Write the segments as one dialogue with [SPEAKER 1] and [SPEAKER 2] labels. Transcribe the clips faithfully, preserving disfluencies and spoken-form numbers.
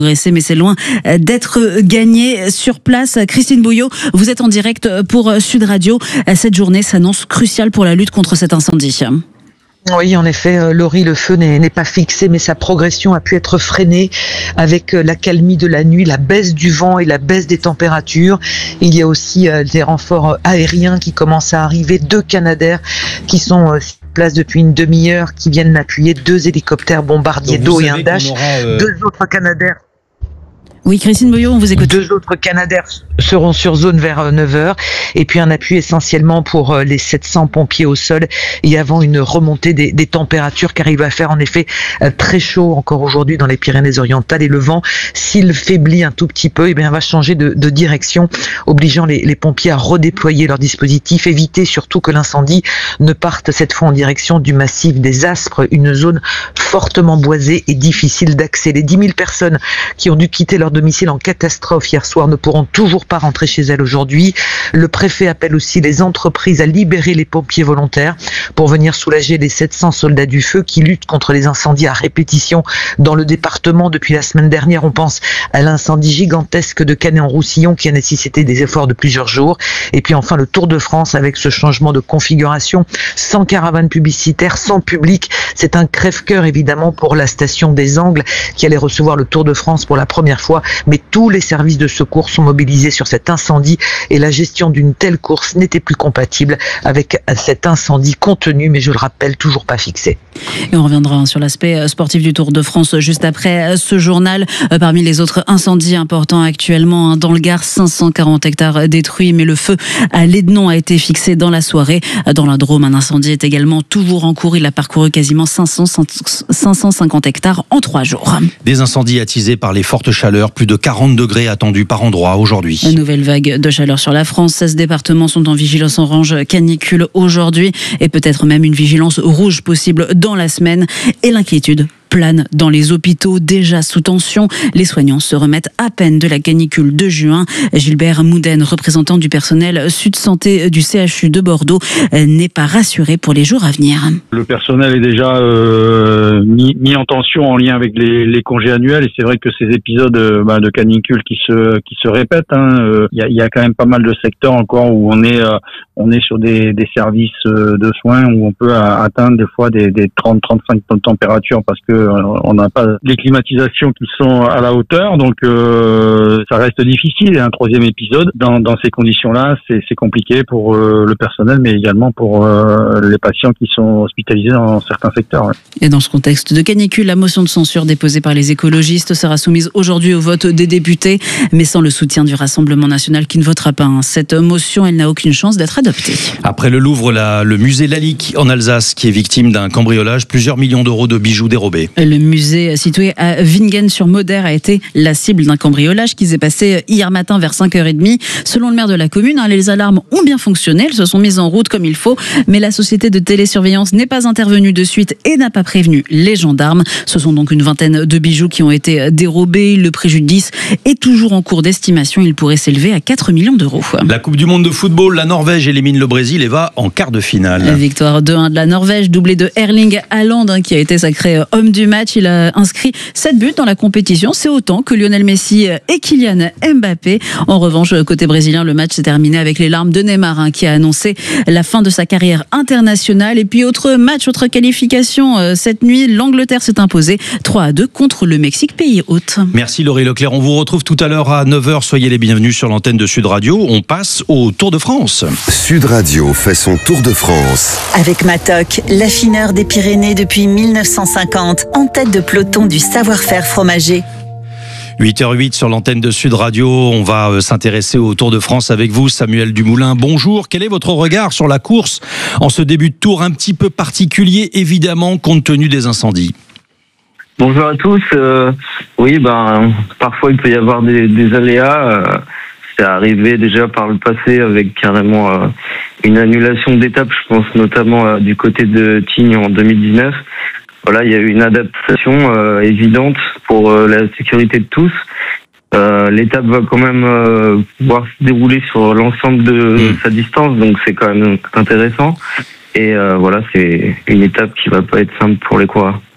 [SPEAKER 1] mais c'est loin d'être gagné sur place. Christine Bouillot, vous êtes en direct pour Sud Radio. Cette journée s'annonce cruciale pour la lutte contre cet incendie.
[SPEAKER 2] Oui, en effet, Laurie, le feu n'est, n'est pas fixé, mais sa progression a pu être freinée avec l'accalmie de la nuit, la baisse du vent et la baisse des températures. Il y a aussi euh, des renforts aériens qui commencent à arriver, deux Canadair qui sont euh, sur place depuis une demi-heure, qui viennent appuyer deux hélicoptères bombardiers d'eau et un Dash, euh... deux autres Canadair.
[SPEAKER 1] Oui, Christine Bouillot, on vous écoute.
[SPEAKER 2] Deux autres Canadair seront sur zone vers neuf heures et puis un appui essentiellement pour les sept cents pompiers au sol et avant une remontée des, des températures car il va faire en effet très chaud encore aujourd'hui dans les Pyrénées-Orientales et le vent, s'il faiblit un tout petit peu, eh bien, va changer de, de direction, obligeant les, les pompiers à redéployer leur dispositif, éviter surtout que l'incendie ne parte cette fois en direction du massif des Aspres, une zone fortement boisée et difficile d'accès. Les dix mille personnes qui ont dû quitter leur domicile en catastrophe hier soir ne pourront toujours pas rentrer chez elles aujourd'hui. Le préfet appelle aussi les entreprises à libérer les pompiers volontaires pour venir soulager les sept cents soldats du feu qui luttent contre les incendies à répétition dans le département depuis la semaine dernière. On pense à l'incendie gigantesque de Canet-en-Roussillon qui a nécessité des efforts de plusieurs jours. Et puis enfin le Tour de France avec ce changement de configuration, sans caravane publicitaire, sans public. C'est un crève-cœur évidemment pour la station des Angles qui allait recevoir le Tour de France pour la première fois. Mais tous les services de secours sont mobilisés sur cet incendie et la gestion d'une telle course n'était plus compatible avec cet incendie contenu, mais je le rappelle, toujours pas fixé.
[SPEAKER 1] Et on reviendra sur l'aspect sportif du Tour de France juste après ce journal. Parmi les autres incendies importants actuellement dans le Gard, cinq cent quarante hectares détruits, mais le feu à Lédenon a été fixé dans la soirée. Dans la Drôme, un incendie est également toujours en cours. Il a parcouru quasiment cinq cents, cinq cent cinquante hectares en trois jours.
[SPEAKER 3] Des incendies attisés par les fortes chaleurs, plus de quarante degrés attendus par endroit aujourd'hui.
[SPEAKER 1] Une nouvelle vague de chaleur sur la France. seize départements sont en vigilance orange canicule aujourd'hui et peut-être même une vigilance rouge possible dans la semaine. Et l'inquiétude plane dans les hôpitaux déjà sous tension. Les soignants se remettent à peine de la canicule de juin. Gilbert Mouden, représentant du personnel Sud Santé du C H U de Bordeaux, n'est pas rassuré pour les jours à venir.
[SPEAKER 4] Le personnel est déjà euh, mis, mis en tension en lien avec les, les congés annuels et c'est vrai que ces épisodes euh, bah, de canicule qui se qui se répètent, il hein, euh, y, a, y a quand même pas mal de secteurs encore où on est euh, on est sur des, des services euh, de soins où on peut euh, atteindre des fois des, des trente à trente-cinq de température parce que on n'a pas des climatisations qui sont à la hauteur, donc euh, ça reste difficile. Et un troisième épisode, dans, dans ces conditions-là, c'est, c'est compliqué pour euh, le personnel, mais également pour euh, les patients qui sont hospitalisés dans certains secteurs. Ouais.
[SPEAKER 1] Et dans ce contexte de canicule, la motion de censure déposée par les écologistes sera soumise aujourd'hui au vote des députés, mais sans le soutien du Rassemblement national qui ne votera pas. Cette motion, elle n'a aucune chance d'être adoptée.
[SPEAKER 3] Après le Louvre, la, le musée Lalique en Alsace, qui est victime d'un cambriolage, plusieurs millions d'euros de bijoux dérobés.
[SPEAKER 1] Le musée situé à Wingen-sur-Moder a été la cible d'un cambriolage qui s'est passé hier matin vers cinq heures trente. Selon le maire de la commune, les alarmes ont bien fonctionné, elles se sont mises en route comme il faut, mais la société de télésurveillance n'est pas intervenue de suite et n'a pas prévenu les gendarmes. Ce sont donc une vingtaine de bijoux qui ont été dérobés. Le préjudice est toujours en cours d'estimation. Il pourrait s'élever à quatre millions d'euros.
[SPEAKER 3] La Coupe du monde de football, la Norvège élimine le Brésil et va en quart de finale.
[SPEAKER 1] La victoire deux un de la Norvège, doublé de Erling Haaland qui a été sacré homme du match. Il a inscrit sept buts dans la compétition. C'est autant que Lionel Messi et Kylian Mbappé. En revanche, côté brésilien, le match s'est terminé avec les larmes de Neymar hein, qui a annoncé la fin de sa carrière internationale. Et puis autre match, autre qualification euh, cette nuit, l'Angleterre s'est imposée trois à deux contre le Mexique, pays hôte.
[SPEAKER 3] Merci Laurie Leclerc. On vous retrouve tout à l'heure à neuf heures. Soyez les bienvenus sur l'antenne de Sud Radio. On passe au Tour de France.
[SPEAKER 5] Sud Radio fait son Tour de France.
[SPEAKER 6] Avec Matok, l'affineur des Pyrénées depuis mille neuf cent cinquante, en tête de peloton du savoir-faire fromager.
[SPEAKER 3] huit heures huit sur l'antenne de Sud Radio. On va s'intéresser au Tour de France avec vous, Samuel Dumoulin. Bonjour. Quel est votre regard sur la course en ce début de tour un petit peu particulier, évidemment, compte tenu des incendies?
[SPEAKER 7] Bonjour à tous. Euh, oui, ben, parfois il peut y avoir des, des aléas. Euh, c'est arrivé déjà par le passé avec carrément euh, une annulation d'étape, je pense notamment euh, du côté de Tignes en deux mille dix-neuf. Voilà, il y a eu une adaptation euh, évidente pour euh, la sécurité de tous. Euh, l'étape va quand même euh, pouvoir se dérouler sur l'ensemble de mmh. sa distance, donc c'est quand même intéressant. Et euh, voilà, c'est une étape qui va pas être simple pour les coureurs.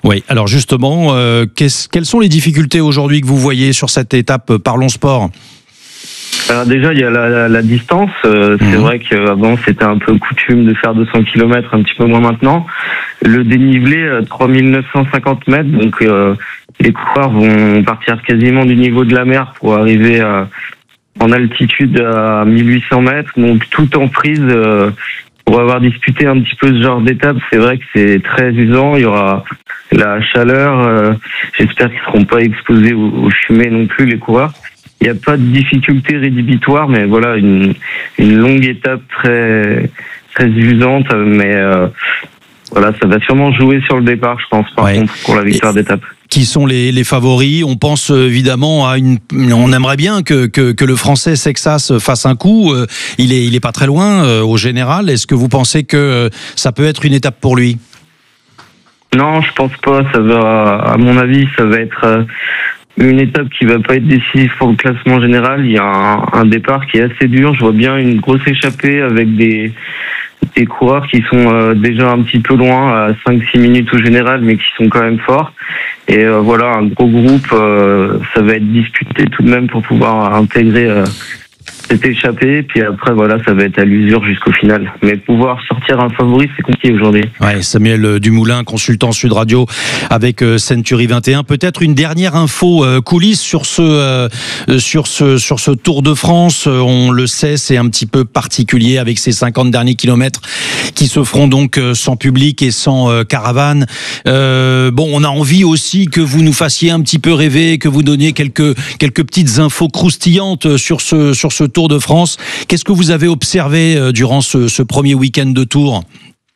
[SPEAKER 3] Oui, alors justement, euh, quelles sont les difficultés aujourd'hui que vous voyez sur cette étape Parlons Sport ?
[SPEAKER 7] Alors déjà, il y a la, la, la distance. Euh, c'est mmh. vrai qu'avant, c'était un peu coutume de faire deux cents kilomètres, un petit peu moins maintenant. Le dénivelé, trois mille neuf cent cinquante mètres, donc euh, les coureurs vont partir quasiment du niveau de la mer pour arriver à, en altitude à mille huit cents mètres, donc tout en prise. Euh, pour avoir disputé un petit peu ce genre d'étape, c'est vrai que c'est très usant. Il y aura la chaleur. Euh, j'espère qu'ils ne seront pas exposés aux, aux fumées non plus, les coureurs. Il n'y a pas de difficulté rédhibitoire, mais voilà, une, une longue étape très, très usante, mais euh, voilà, ça va sûrement jouer sur le départ, je pense, par ouais. contre, pour la victoire Et d'étape.
[SPEAKER 3] Qui sont les, les favoris? On pense évidemment à une. On aimerait bien que, que, que le Français Sexas fasse un coup. Il est, il est pas très loin euh, au général. Est-ce que vous pensez que ça peut être une étape pour lui?
[SPEAKER 7] Non, je pense pas. Ça va, à mon avis, ça va être. Euh, Une étape qui va pas être décisive pour le classement général. Il y a un, un départ qui est assez dur. Je vois bien une grosse échappée avec des, des coureurs qui sont euh, déjà un petit peu loin, à cinq six minutes au général, mais qui sont quand même forts. Et euh, voilà, un gros groupe, euh, ça va être disputé tout de même pour pouvoir intégrer euh, cette échappée. Puis après, voilà, ça va être à l'usure jusqu'au final. Mais pouvoir sortir un favori, c'est compliqué aujourd'hui.
[SPEAKER 3] Ouais, Samuel Dumoulin, consultant Sud Radio avec euh, Century vingt et un. Peut-être une dernière info euh, coulisse sur ce, euh, sur, ce, sur ce Tour de France. Euh, on le sait, c'est un petit peu particulier avec ces cinquante derniers kilomètres qui se feront donc euh, sans public et sans euh, caravane. Euh, bon, on a envie aussi que vous nous fassiez un petit peu rêver, que vous donniez quelques, quelques petites infos croustillantes sur ce, sur ce Tour de France. Qu'est-ce que vous avez observé euh, durant ce, ce premier week-end de Tour?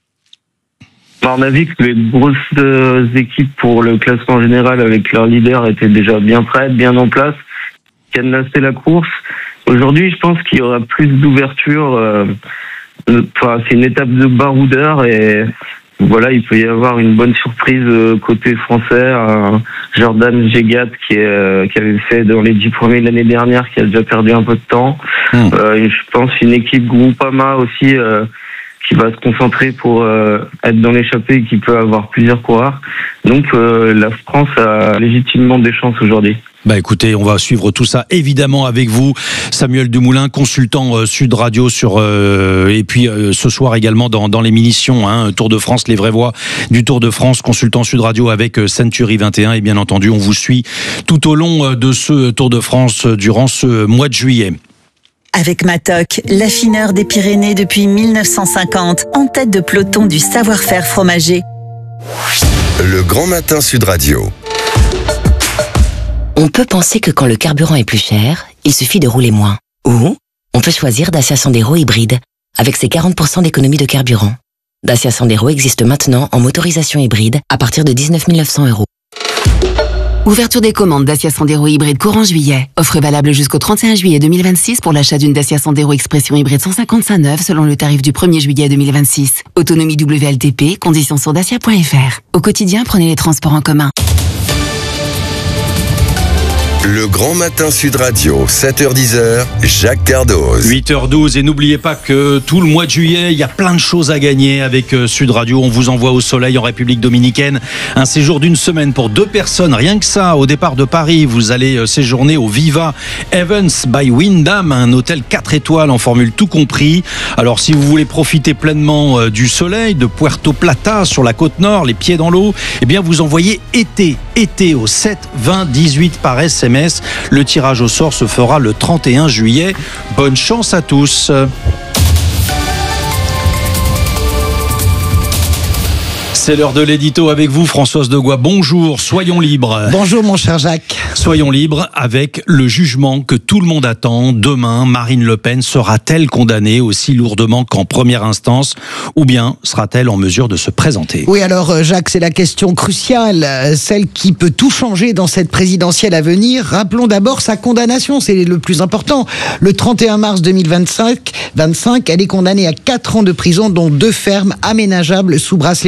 [SPEAKER 7] On a vu que les grosses euh, équipes pour le classement général avec leur leader étaient déjà bien prêtes, bien en place, cadenassaient la course. Aujourd'hui, je pense qu'il y aura plus d'ouverture. Euh, enfin, c'est une étape de baroudeur et voilà, il peut y avoir une bonne surprise côté français. Un Jordan Gégat qui, est, qui avait fait dans les dix premiers de l'année dernière, qui a déjà perdu un peu de temps. Mmh. Euh, je pense une équipe Groupama aussi euh, qui va se concentrer pour euh, être dans l'échappée et qui peut avoir plusieurs coureurs. Donc euh, la France a légitimement des chances aujourd'hui.
[SPEAKER 3] Bah écoutez, on va suivre tout ça évidemment avec vous, Samuel Dumoulin, consultant euh, Sud Radio sur euh, et puis euh, ce soir également dans, dans l'émission hein, Tour de France, les vraies voix du Tour de France, consultant Sud Radio avec euh, Century vingt et un et bien entendu on vous suit tout au long euh, de ce Tour de France euh, durant ce mois de juillet.
[SPEAKER 6] Avec Matok, l'affineur des Pyrénées depuis mille neuf cent cinquante, en tête de peloton du savoir-faire fromager.
[SPEAKER 5] Le Grand Matin Sud Radio.
[SPEAKER 8] On peut penser que quand le carburant est plus cher, il suffit de rouler moins. Ou on peut choisir Dacia Sandero hybride, avec ses quarante pour cent d'économie de carburant. Dacia Sandero existe maintenant en motorisation hybride à partir de dix-neuf mille neuf cents euros.
[SPEAKER 9] Ouverture des commandes Dacia Sandero hybride courant juillet. Offre valable jusqu'au trente et un juillet deux mille vingt-six pour l'achat d'une Dacia Sandero Expression hybride cent cinquante-cinq neuve selon le tarif du premier juillet deux mille vingt-six. Autonomie W L T P, conditions sur dacia point f r. Au quotidien, prenez les transports en commun.
[SPEAKER 5] Le Grand Matin Sud Radio, sept heures dix, Jacques Cardoz.
[SPEAKER 3] huit heures douze et n'oubliez pas que tout le mois de juillet, il y a plein de choses à gagner avec Sud Radio. On vous envoie au soleil en République Dominicaine. Un séjour d'une semaine pour deux personnes, rien que ça. Au départ de Paris, vous allez séjourner au Viva Evans by Wyndham, un hôtel quatre étoiles en formule tout compris. Alors si vous voulez profiter pleinement du soleil, de Puerto Plata sur la côte nord, les pieds dans l'eau, eh bien vous envoyez été, été au sept vingt dix-huit par S M S. Le tirage au sort se fera le trente et un juillet. Bonne chance à tous. C'est l'heure de l'édito avec vous, Françoise Degois. Bonjour, soyons libres.
[SPEAKER 10] Bonjour, mon cher Jacques.
[SPEAKER 3] Soyons libres avec le jugement que tout le monde attend. Demain, Marine Le Pen sera-t-elle condamnée aussi lourdement qu'en première instance ou bien sera-t-elle en mesure de se présenter?
[SPEAKER 10] Oui, alors Jacques, c'est la question cruciale, celle qui peut tout changer dans cette présidentielle à venir. Rappelons d'abord sa condamnation, c'est le plus important. Le trente et un mars deux mille vingt-cinq, vingt-cinq, elle est condamnée à quatre ans de prison, dont deux fermes aménageables sous bracelet électronique.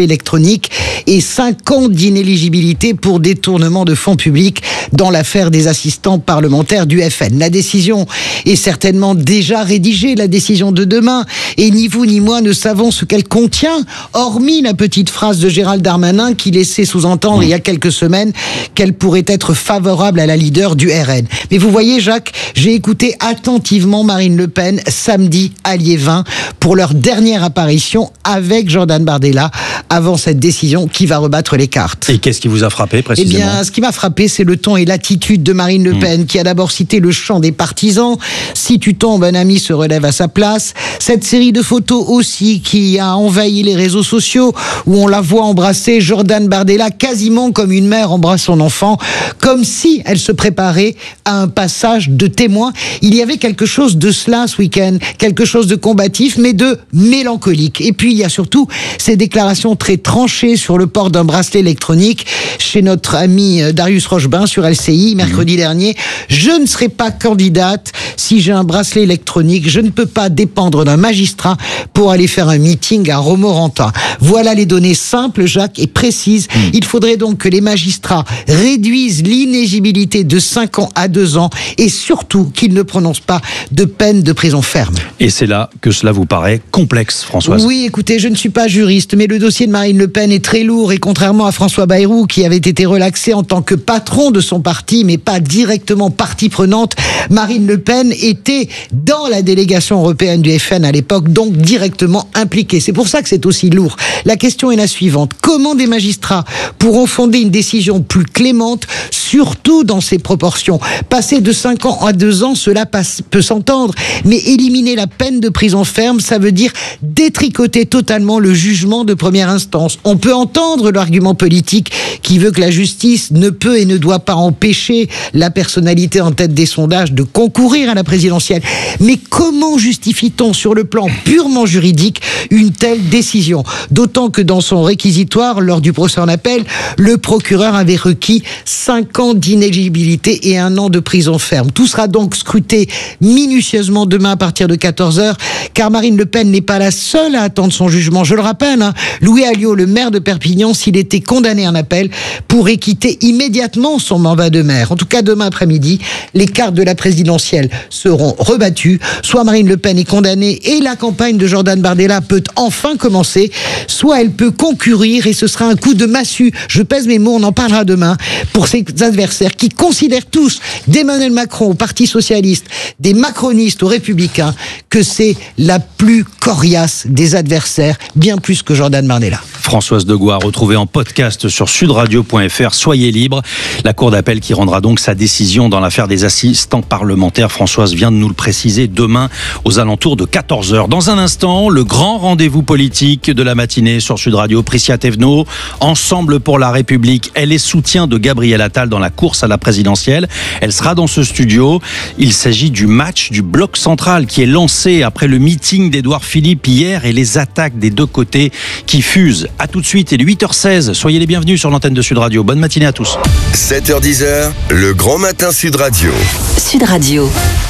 [SPEAKER 10] électronique et cinq ans d'inéligibilité pour détournement de fonds publics dans l'affaire des assistants parlementaires du F N. La décision est certainement déjà rédigée, la décision de demain, et ni vous ni moi ne savons ce qu'elle contient, hormis la petite phrase de Gérald Darmanin qui laissait sous-entendre il y a quelques semaines qu'elle pourrait être favorable à la leader du R N. Mais vous voyez, Jacques, j'ai écouté attentivement Marine Le Pen samedi à Liévin pour leur dernière apparition avec Jordan Bardella avant cette décision qui va rebattre les cartes.
[SPEAKER 3] Et qu'est-ce qui vous a frappé précisément ?
[SPEAKER 10] Eh bien, ce qui m'a frappé, c'est le ton et l'attitude de Marine Le Pen, mmh. qui a d'abord cité le chant des partisans. Si tu tombes, un ami se relève à sa place. Cette série de photos aussi qui a envahi les réseaux sociaux, où on la voit embrasser Jordan Bardella quasiment comme une mère embrasse son enfant, comme si elle se préparait à un passage de témoin. Il y avait quelque chose de cela ce week-end, quelque chose de combatif, mais de mélancolique. Et puis, il y a surtout ces déclarations très tranchées sur le port d'un bracelet électronique chez notre ami Darius Rochebin sur L C I mercredi mmh. dernier. Je ne serai pas candidate si j'ai un bracelet électronique. Je ne peux pas dépendre d'un magistrat pour aller faire un meeting à Romorantin. Voilà les données simples, Jacques, et précises. Mmh. Il faudrait donc que les magistrats réduisent l'inéligibilité de cinq ans à deux ans et surtout qu'ils ne prononcent pas de peine de prison ferme.
[SPEAKER 3] Et c'est là que cela vous paraît complexe, Françoise ?
[SPEAKER 10] Oui, écoutez, je ne suis pas juriste, mais le dossier de Marine Le Pen est très lourd et contrairement à François Bayrou, qui avait été relaxé en tant que patron de son parti, mais pas directement partie prenante, Marine Le Pen était dans la délégation européenne du F N à l'époque, donc directement impliquée. C'est pour ça que c'est aussi lourd. La question est la suivante. Comment des magistrats pourront fonder une décision plus clémente, surtout dans ses proportions ? Passer de cinq ans à deux ans, cela passe, peut s'entendre, mais éliminer la peine de prison ferme, ça veut dire détricoter totalement le jugement de première instance. On peut entendre l'argument politique qui veut que la justice ne peut et ne doit pas empêcher la personnalité en tête des sondages de concourir à la présidentielle. Mais comment justifie-t-on sur le plan purement juridique une telle décision ? D'autant que dans son réquisitoire, lors du procès en appel, le procureur avait requis cinq ans d'inéligibilité et un an de prison ferme. Tout sera donc scruté minutieusement demain à partir de quatorze heures, car Marine Le Pen n'est pas la seule à attendre son jugement. Je le rappelle, hein, Louis Alliot, le maire de Perpignan, s'il était condamné en appel, pourrait quitter immédiatement son mandat de maire. En tout cas, demain après-midi, les cartes de la présidentielle seront rebattues. Soit Marine Le Pen est condamnée et la campagne de Jordan Bardella peut enfin commencer, soit elle peut concourir et ce sera un coup de massue. Je pèse mes mots, on en parlera demain, pour ses adversaires qui considèrent tous, d'Emmanuel Macron au Parti Socialiste, des macronistes aux Républicains, que c'est la plus coriace des adversaires, bien plus que Jordan Bardella.
[SPEAKER 3] Françoise Degois, retrouvée en podcast sur sud radio point f r. Soyez libre. La Cour d'appel qui rendra donc sa décision dans l'affaire des assistants parlementaires. Françoise vient de nous le préciser, demain aux alentours de quatorze heures. Dans un instant, le grand rendez-vous politique de la matinée sur Sud Radio. Priscia Thévenot, Ensemble pour la République. Elle est soutien de Gabriel Attal dans la course à la présidentielle. Elle sera dans ce studio. Il s'agit du match du bloc central qui est lancé après le meeting d'Édouard Philippe hier et les attaques des deux côtés qui fusent. A tout de suite, il est huit heures seize. Soyez les bienvenus sur l'antenne de Sud Radio. Bonne matinée à tous.
[SPEAKER 5] sept heures dix, le grand matin Sud Radio.
[SPEAKER 8] Sud Radio.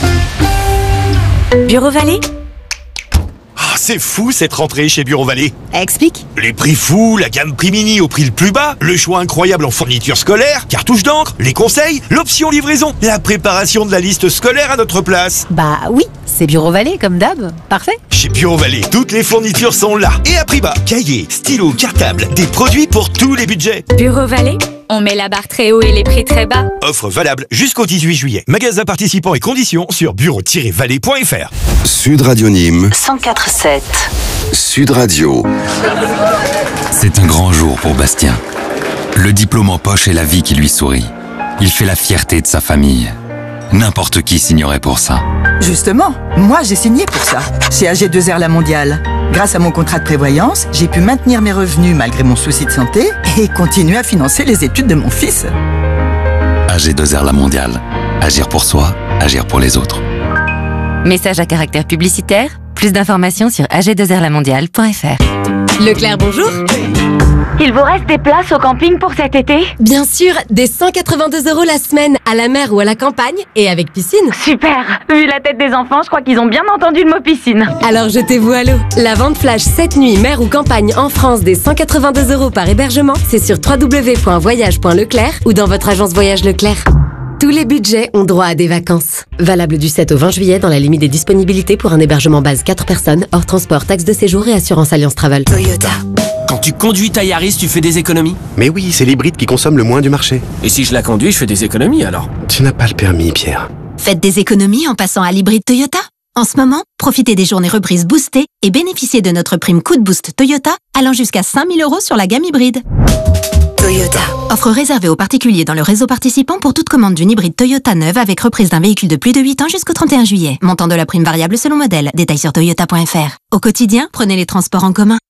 [SPEAKER 11] Bureau Vallée.
[SPEAKER 12] Ah, c'est fou cette rentrée chez Bureau Vallée.
[SPEAKER 11] Explique.
[SPEAKER 12] Les prix fous, la gamme prix mini au prix le plus bas, le choix incroyable en fournitures scolaires, cartouches d'encre, les conseils, l'option livraison, la préparation de la liste scolaire à notre place.
[SPEAKER 11] Bah oui, c'est Bureau Vallée comme d'hab. Parfait.
[SPEAKER 12] Chez Bureau Vallée, toutes les fournitures sont là et à prix bas. Cahiers, stylos, cartables, des produits pour tous les budgets.
[SPEAKER 11] Bureau Vallée, on met la barre très haut et les prix très bas.
[SPEAKER 12] Offre valable jusqu'au dix-huit juillet. Magasins participants et conditions sur bureau tiret vallée point f r.
[SPEAKER 5] Sud Radio Nîmes
[SPEAKER 8] cent quatre sept.
[SPEAKER 5] Sud Radio.
[SPEAKER 13] C'est un grand jour pour Bastien. Le diplôme en poche et la vie qui lui sourit. Il fait la fierté de sa famille. N'importe qui signerait pour ça.
[SPEAKER 14] Justement, moi j'ai signé pour ça, chez A G deux R La Mondiale. Grâce à mon contrat de prévoyance, j'ai pu maintenir mes revenus malgré mon souci de santé et continuer à financer les études de mon fils.
[SPEAKER 13] A G deux R La Mondiale. Agir pour soi, agir pour les autres.
[SPEAKER 15] Message à caractère publicitaire. Plus d'informations sur a g deux r la mondiale point f r. Leclerc, bonjour.
[SPEAKER 16] Il vous reste des places au camping pour cet été?
[SPEAKER 15] Bien sûr, des cent quatre-vingt-deux euros la semaine, à la mer ou à la campagne, et avec piscine.
[SPEAKER 16] Super. Vu la tête des enfants, je crois qu'ils ont bien entendu le mot piscine.
[SPEAKER 15] Alors jetez-vous à l'eau. La vente flash cette nuit, mer ou campagne en France, des cent quatre-vingt-deux euros par hébergement, c'est sur w w w point voyage point leclerc ou dans votre agence Voyage Leclerc. Tous les budgets ont droit à des vacances. Valable du sept au vingt juillet dans la limite des disponibilités pour un hébergement base quatre personnes, hors transport, taxe de séjour et assurance Alliance Travel.
[SPEAKER 17] Toyota. Quand tu conduis ta Yaris, tu fais des économies?
[SPEAKER 18] Mais oui, c'est l'hybride qui consomme le moins du marché.
[SPEAKER 17] Et si je la conduis, je fais des économies alors?
[SPEAKER 18] Tu n'as pas le permis, Pierre.
[SPEAKER 19] Faites des économies en passant à l'hybride Toyota. En ce moment, profitez des journées reprises boostées et bénéficiez de notre prime coup de boost Toyota allant jusqu'à cinq mille euros sur la gamme hybride.
[SPEAKER 17] Toyota.
[SPEAKER 19] Offre réservée aux particuliers dans le réseau participant pour toute commande d'une hybride Toyota neuve avec reprise d'un véhicule de plus de huit ans jusqu'au trente et un juillet. Montant de la prime variable selon modèle. Détails sur toyota point f r. Au quotidien, prenez les transports en commun.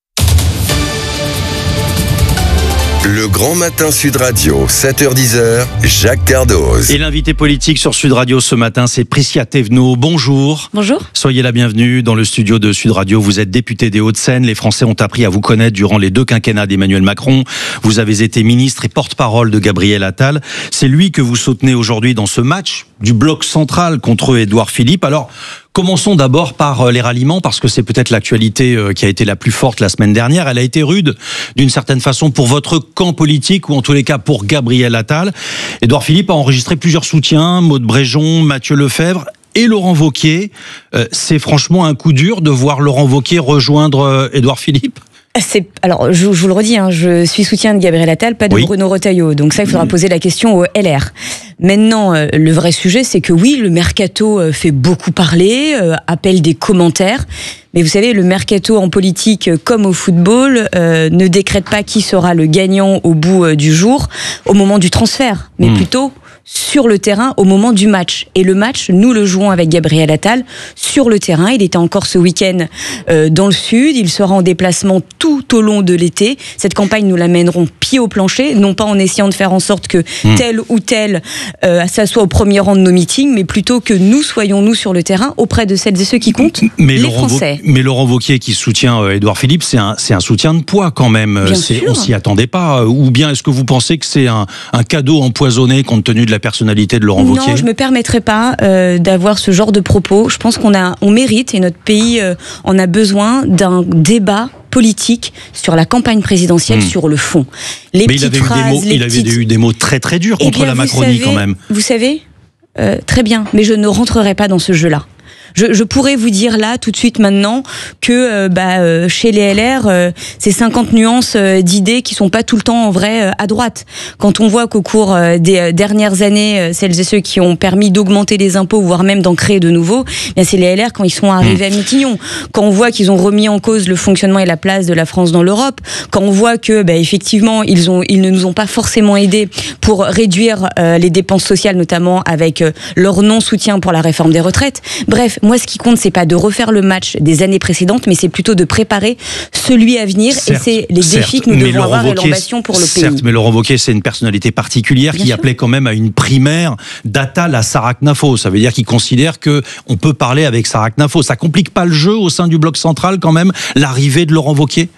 [SPEAKER 5] Le Grand Matin Sud Radio, sept heures dix, Jacques Cardoz.
[SPEAKER 3] Et l'invité politique sur Sud Radio ce matin, c'est Priscia Thévenot. Bonjour.
[SPEAKER 1] Bonjour.
[SPEAKER 3] Soyez la bienvenue dans le studio de Sud Radio. Vous êtes député des Hauts-de-Seine. Les Français ont appris à vous connaître durant les deux quinquennats d'Emmanuel Macron. Vous avez été ministre et porte-parole de Gabriel Attal. C'est lui que vous soutenez aujourd'hui dans ce match du bloc central contre Édouard Philippe. Alors, commençons d'abord par les ralliements, parce que c'est peut-être l'actualité qui a été la plus forte la semaine dernière. Elle a été rude, d'une certaine façon, pour votre camp politique, ou en tous les cas pour Gabriel Attal. Édouard Philippe a enregistré plusieurs soutiens, Maud Bréjon, Mathieu Lefebvre et Laurent Wauquiez. Euh, c'est franchement un coup dur de voir Laurent Wauquiez rejoindre Édouard Philippe.
[SPEAKER 20] C'est, alors, je, je vous le redis, hein, je suis soutien de Gabriel Attal, pas de oui. Bruno Retailleau. Donc ça, il faudra poser la question au L R. Maintenant, euh, le vrai sujet, c'est que oui, le mercato euh, fait beaucoup parler, euh, appelle des commentaires. Mais vous savez, le mercato en politique, euh, comme au football, euh, ne décrète pas qui sera le gagnant au bout euh, du jour, au moment du transfert, mais mmh. plutôt sur le terrain au moment du match. Et le match, nous le jouons avec Gabriel Attal sur le terrain. Il était encore ce week-end euh, dans le sud. Il sera en déplacement tout au long de l'été. Cette campagne, nous la mènerons pied au plancher, non pas en essayant de faire en sorte que mmh. tel ou tel euh, s'assoit au premier rang de nos meetings, mais plutôt que nous soyons, nous, sur le terrain, auprès de celles et ceux qui comptent,
[SPEAKER 3] mais
[SPEAKER 20] les
[SPEAKER 3] Laurent
[SPEAKER 20] Français.
[SPEAKER 3] Vau- mais Laurent Wauquiez qui soutient euh, Édouard Philippe, c'est un, c'est un soutien de poids quand même.
[SPEAKER 20] Bien
[SPEAKER 3] c'est,
[SPEAKER 20] sûr.
[SPEAKER 3] On s'y attendait pas. Ou bien est-ce que vous pensez que c'est un, un cadeau empoisonné compte tenu de la personnalité de Laurent Wauquiez?
[SPEAKER 20] Non, je me permettrai pas euh, d'avoir ce genre de propos. Je pense qu'on a, on mérite, et notre pays euh, en a besoin d'un débat politique sur la campagne présidentielle, mmh. sur le fond. Les
[SPEAKER 3] Mais il avait,
[SPEAKER 20] phrases,
[SPEAKER 3] eu des mots,
[SPEAKER 20] les
[SPEAKER 3] il avait
[SPEAKER 20] petites...
[SPEAKER 3] eu des mots très très durs
[SPEAKER 20] Eh
[SPEAKER 3] contre
[SPEAKER 20] bien,
[SPEAKER 3] la
[SPEAKER 20] vous
[SPEAKER 3] Macronie
[SPEAKER 20] savez,
[SPEAKER 3] quand même.
[SPEAKER 20] Vous savez, euh, très bien, mais je ne rentrerai pas dans ce jeu-là. Je, je pourrais vous dire là, tout de suite maintenant, que euh, bah, euh, chez les L R, euh, c'est cinquante nuances euh, d'idées qui sont pas tout le temps en vrai euh, à droite. Quand on voit qu'au cours euh, des euh, dernières années, euh, celles et ceux qui ont permis d'augmenter les impôts, voire même d'en créer de nouveaux, bien c'est les L R quand ils sont arrivés mmh. à Mitignon. Quand on voit qu'ils ont remis en cause le fonctionnement et la place de la France dans l'Europe, quand on voit que, bah, effectivement, ils ont, ils ne nous ont pas forcément aidés pour réduire euh, les dépenses sociales, notamment avec euh, leur non-soutien pour la réforme des retraites. Bref, moi, ce qui compte, c'est pas de refaire le match des années précédentes, mais c'est plutôt de préparer celui à venir. Certes, et c'est les certes, défis que nous devons avoir et l'ambition pour le pays.
[SPEAKER 3] Certes, mais Laurent Wauquiez, c'est une personnalité particulière Bien qui sûr. appelait quand même à une primaire d'Attal à Sarah Knafo. Ça veut dire qu'il considère que on peut parler avec Sarah Knafo. Ça complique pas le jeu au sein du bloc central quand même, l'arrivée de Laurent Wauquiez?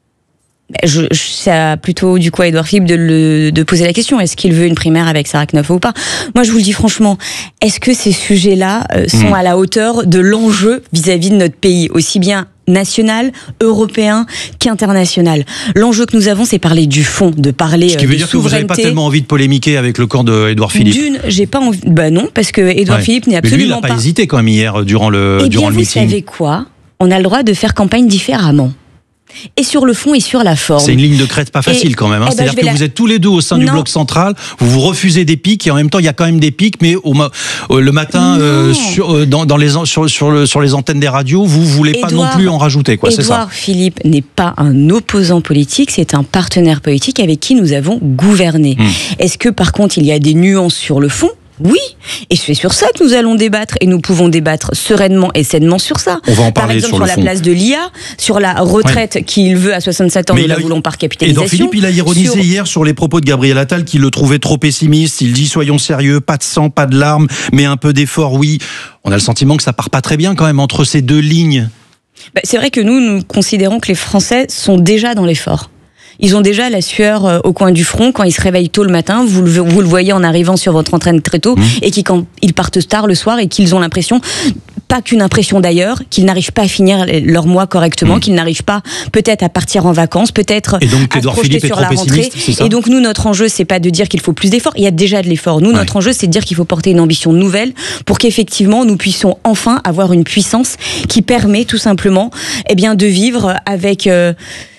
[SPEAKER 20] Je, je, c'est plutôt du coup à Édouard Philippe de, le, de poser la question. Est-ce qu'il veut une primaire avec Sarah Knafo ou pas? Moi, je vous le dis franchement, est-ce que ces sujets-là euh, sont mmh. à la hauteur de l'enjeu vis-à-vis de notre pays, aussi bien national, européen qu'international? L'enjeu que nous avons, c'est parler du fond, de parler
[SPEAKER 3] Ce qui veut
[SPEAKER 20] de
[SPEAKER 3] dire que vous n'avez pas
[SPEAKER 20] souveraineté.
[SPEAKER 3] tellement envie de polémiquer avec le camp d'Édouard Philippe.
[SPEAKER 20] D'une, j'ai pas envie. Bah non, parce que Édouard
[SPEAKER 3] ouais.
[SPEAKER 20] Philippe n'est absolument
[SPEAKER 3] Mais lui, il n'a pas,
[SPEAKER 20] pas
[SPEAKER 3] hésité quand même hier durant le
[SPEAKER 20] Eh
[SPEAKER 3] durant
[SPEAKER 20] bien,
[SPEAKER 3] le
[SPEAKER 20] vous
[SPEAKER 3] meeting.
[SPEAKER 20] Vous savez quoi? On a le droit de faire campagne différemment. Et sur le fond et sur la forme.
[SPEAKER 3] C'est une ligne de crête pas facile et, quand même. Hein. C'est-à-dire ben, que la... vous êtes tous les deux au sein non. du bloc central, vous vous refusez des pics et en même temps il y a quand même des pics, mais au, euh, le matin euh, sur, euh, dans, dans les, sur, sur, le, sur les antennes des radios, vous voulez Édouard, pas non plus en rajouter. Quoi, c'est ça.
[SPEAKER 20] Édouard Philippe n'est pas un opposant politique, c'est un partenaire politique avec qui nous avons gouverné. Hum. Est-ce que par contre il y a des nuances sur le fond? Oui, et c'est sur ça que nous allons débattre, et nous pouvons débattre sereinement et sainement sur ça.
[SPEAKER 3] On va en
[SPEAKER 20] Par
[SPEAKER 3] parler
[SPEAKER 20] exemple,
[SPEAKER 3] sur,
[SPEAKER 20] sur
[SPEAKER 3] le
[SPEAKER 20] la
[SPEAKER 3] fond.
[SPEAKER 20] place de l'I A, sur la retraite ouais. qu'il veut à soixante-sept ans, mais nous la voulons par capitalisation.
[SPEAKER 3] Et Philippe, il a ironisé sur... hier sur les propos de Gabriel Attal, qu'il le trouvait trop pessimiste. Il dit soyons sérieux, pas de sang, pas de larmes, mais un peu d'effort, oui. On a le sentiment que ça part pas très bien quand même entre ces deux lignes.
[SPEAKER 20] bah, C'est vrai que nous, nous considérons que les Français sont déjà dans l'effort. Ils ont déjà la sueur euh, au coin du front quand ils se réveillent tôt le matin, vous le, vous le voyez en arrivant sur votre entraîne très tôt, mmh. et qui quand ils partent tard le soir et qu'ils ont l'impression, pas qu'une impression d'ailleurs, qu'ils n'arrivent pas à finir leur mois correctement, mmh. qu'ils n'arrivent pas peut-être à partir en vacances, peut-être
[SPEAKER 3] et donc,
[SPEAKER 20] à se projeter sur la rentrée. Et donc nous, notre enjeu, c'est pas de dire qu'il faut plus d'efforts, il y a déjà de l'effort. Nous, ouais. notre enjeu, c'est de dire qu'il faut porter une ambition nouvelle pour qu'effectivement, nous puissions enfin avoir une puissance qui permet tout simplement eh bien, de vivre avec... Euh,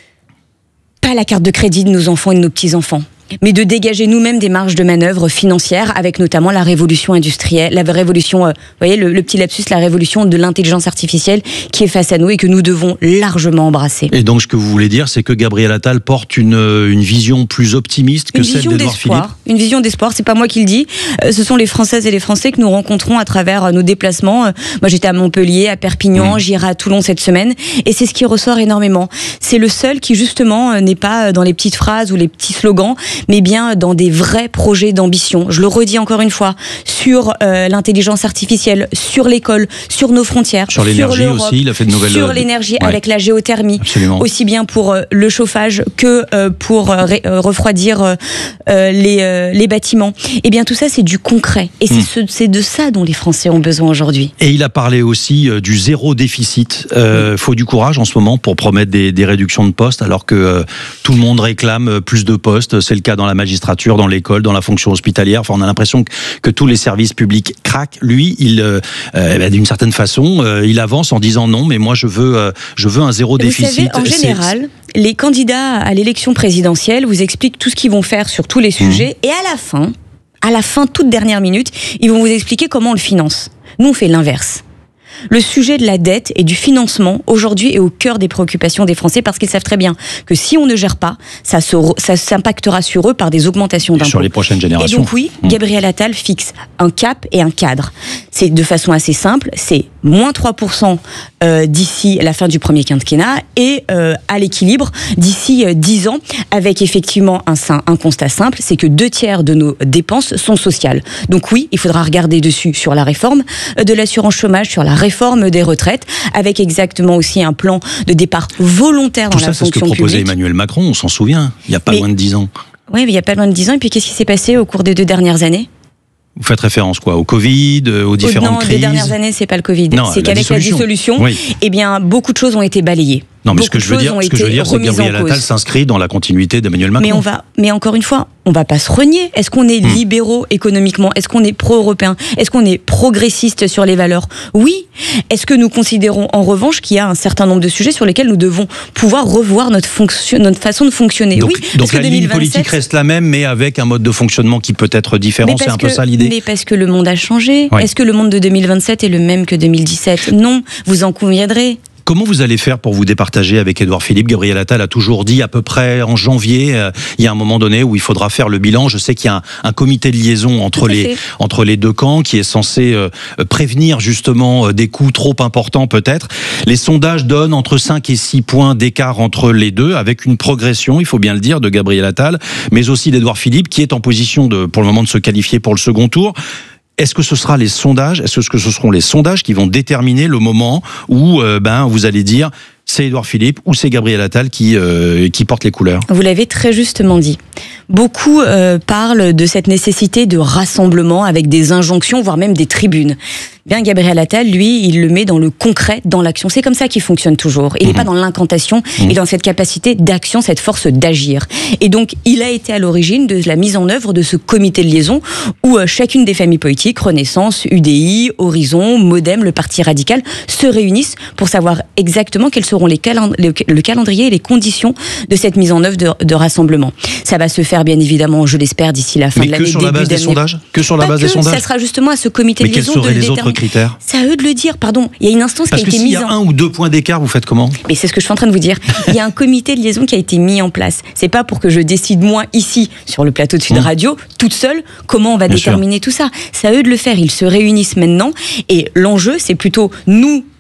[SPEAKER 20] pas la carte de crédit de nos enfants et de nos petits-enfants, mais de dégager nous-mêmes des marges de manœuvre financières avec notamment la révolution industrielle, la révolution, euh, vous voyez, le, le petit lapsus, la révolution de l'intelligence artificielle qui est face à nous et que nous devons largement embrasser.
[SPEAKER 3] Et donc, ce que vous voulez dire, c'est que Gabriel Attal porte une, une vision plus optimiste que
[SPEAKER 20] une
[SPEAKER 3] celle d'Édouard Philippe.
[SPEAKER 20] Une vision d'espoir, c'est pas moi qui le dis, euh, ce sont les Françaises et les Français que nous rencontrons à travers euh, nos déplacements. Euh, moi, j'étais à Montpellier, à Perpignan, mmh. j'irai à Toulon cette semaine, et c'est ce qui ressort énormément. C'est le seul qui, justement, euh, n'est pas dans les petites phrases ou les petits slogans, mais bien dans des vrais projets d'ambition. Je le redis encore une fois, sur euh, l'intelligence artificielle, sur l'école, sur nos frontières,
[SPEAKER 3] sur l'énergie sur aussi, il a fait de nouvelles...
[SPEAKER 20] Sur l'énergie ouais. avec la géothermie,
[SPEAKER 3] Absolument.
[SPEAKER 20] Aussi bien pour euh, le chauffage que euh, pour euh, ré, euh, refroidir euh, les, euh, les bâtiments. Et bien tout ça, c'est du concret. Et c'est, mmh. ce, c'est de ça dont les Français ont besoin aujourd'hui.
[SPEAKER 3] Et il a parlé aussi euh, du zéro déficit. Il euh, mmh. faut du courage en ce moment pour promettre des, des réductions de postes, alors que euh, tout le monde réclame plus de postes. C'est le cas dans la magistrature, dans l'école, dans la fonction hospitalière. Enfin, on a l'impression que, que tous les services publics craquent. Lui, il, euh, euh, d'une certaine façon, euh, il avance en disant non, mais moi je veux, euh, je veux un zéro
[SPEAKER 20] vous
[SPEAKER 3] déficit.
[SPEAKER 20] Savez, en général, c'est... les candidats à l'élection présidentielle vous expliquent tout ce qu'ils vont faire sur tous les sujets, mmh. et à la fin, à la fin, toute dernière minute, ils vont vous expliquer comment on le finance. Nous, on fait l'inverse. Le sujet de la dette et du financement, aujourd'hui, est au cœur des préoccupations des Français parce qu'ils savent très bien que si on ne gère pas, ça, se, ça s'impactera sur eux par des augmentations d'impôts.
[SPEAKER 3] Sur les prochaines générations.
[SPEAKER 20] Et donc oui, mmh. Gabriel Attal fixe un cap et un cadre. C'est de façon assez simple, c'est moins trois pour cent euh, d'ici la fin du premier quinquennat et euh, à l'équilibre d'ici euh, dix ans, avec effectivement un, un constat simple, c'est que deux tiers de nos dépenses sont sociales. Donc oui, il faudra regarder dessus sur la réforme de l'assurance chômage, sur la réforme des retraites, avec exactement aussi un plan de départ volontaire dans
[SPEAKER 3] Tout
[SPEAKER 20] la
[SPEAKER 3] ça,
[SPEAKER 20] fonction publique.
[SPEAKER 3] Tout ça, c'est ce que proposait Emmanuel Macron, on s'en souvient, il n'y a pas
[SPEAKER 20] mais,
[SPEAKER 3] loin de dix ans.
[SPEAKER 20] Oui, mais il n'y a pas loin de dix ans, et puis qu'est-ce qui s'est passé au cours des deux dernières années ?
[SPEAKER 3] Vous faites référence quoi, au Covid, aux différentes
[SPEAKER 20] non,
[SPEAKER 3] crises.
[SPEAKER 20] Non, les dernières années, c'est pas le Covid.
[SPEAKER 3] Non,
[SPEAKER 20] c'est qu'avec la dissolution,
[SPEAKER 3] oui.
[SPEAKER 20] eh bien, beaucoup de choses ont été balayées.
[SPEAKER 3] Non, mais
[SPEAKER 20] beaucoup
[SPEAKER 3] ce que je veux dire, ce que je veux dire, c'est que Gabriel Attal s'inscrit dans la continuité d'Emmanuel Macron.
[SPEAKER 20] Mais on va, mais encore une fois, on va pas se renier. Est-ce qu'on est mmh. libéraux économiquement ? Est-ce qu'on est pro-européen ? Est-ce qu'on est progressiste sur les valeurs ? Oui. Est-ce que nous considérons en revanche qu'il y a un certain nombre de sujets sur lesquels nous devons pouvoir revoir notre fonction, notre façon de fonctionner ?
[SPEAKER 3] Donc,
[SPEAKER 20] oui.
[SPEAKER 3] Donc la
[SPEAKER 20] que
[SPEAKER 3] ligne politique reste la même, mais avec un mode de fonctionnement qui peut être différent. C'est un
[SPEAKER 20] que,
[SPEAKER 3] peu ça l'idée.
[SPEAKER 20] Mais parce que le monde a changé. Oui. Est-ce que le monde de deux mille vingt-sept est le même que deux mille dix-sept ? Non. Vous en conviendrez.
[SPEAKER 3] Comment vous allez faire pour vous départager avec Édouard Philippe ? Gabriel Attal a toujours dit à peu près en janvier, euh, il y a un moment donné où il faudra faire le bilan. Je sais qu'il y a un, un comité de liaison entre les, entre les deux camps qui est censé euh, prévenir justement euh, des coups trop importants peut-être. Les sondages donnent entre cinq et six points d'écart entre les deux, avec une progression, il faut bien le dire, de Gabriel Attal, mais aussi d'Édouard Philippe qui est en position de, pour le moment de se qualifier pour le second tour. Est-ce que ce sera les sondages, est-ce que ce seront les sondages qui vont déterminer le moment où euh, ben, vous allez dire c'est Édouard Philippe ou c'est Gabriel Attal qui, euh, qui porte les couleurs ?
[SPEAKER 20] Vous l'avez très justement dit. Beaucoup euh, parlent de cette nécessité de rassemblement avec des injonctions, voire même des tribunes. Bien, Gabriel Attal, lui, il le met dans le concret, dans l'action. C'est comme ça qu'il fonctionne toujours. Il n'est mmh. pas dans l'incantation, mmh. il est dans cette capacité d'action, cette force d'agir. Et donc, il a été à l'origine de la mise en œuvre de ce comité de liaison où euh, chacune des familles politiques, Renaissance, U D I, Horizon, Modem, le Parti radical, se réunissent pour savoir exactement quels seront les calend- le, le calendrier et les conditions de cette mise en œuvre de, de rassemblement. Ça va se faire, bien évidemment, je l'espère, d'ici la fin
[SPEAKER 3] Mais
[SPEAKER 20] de l'année.
[SPEAKER 3] Que sur la base des sondages ? Que sur la base des sondages ?
[SPEAKER 20] Ça sera justement à ce comité
[SPEAKER 3] Mais
[SPEAKER 20] de liaison de
[SPEAKER 3] les
[SPEAKER 20] déterminer.
[SPEAKER 3] Autres critères.
[SPEAKER 20] C'est à eux de le dire, pardon. Il y a une instance
[SPEAKER 3] Parce
[SPEAKER 20] qui a été mise en...
[SPEAKER 3] Parce que s'il y a un ou deux points d'écart, vous faites comment ?
[SPEAKER 20] Mais c'est ce que je suis en train de vous dire. Il y a un comité de liaison qui a été mis en place. C'est pas pour que je décide, moi, ici, sur le plateau de Sud Radio, toute seule, comment on va Bien déterminer sûr. tout ça. C'est à eux de le faire. Ils se réunissent maintenant. Et l'enjeu, c'est plutôt nous,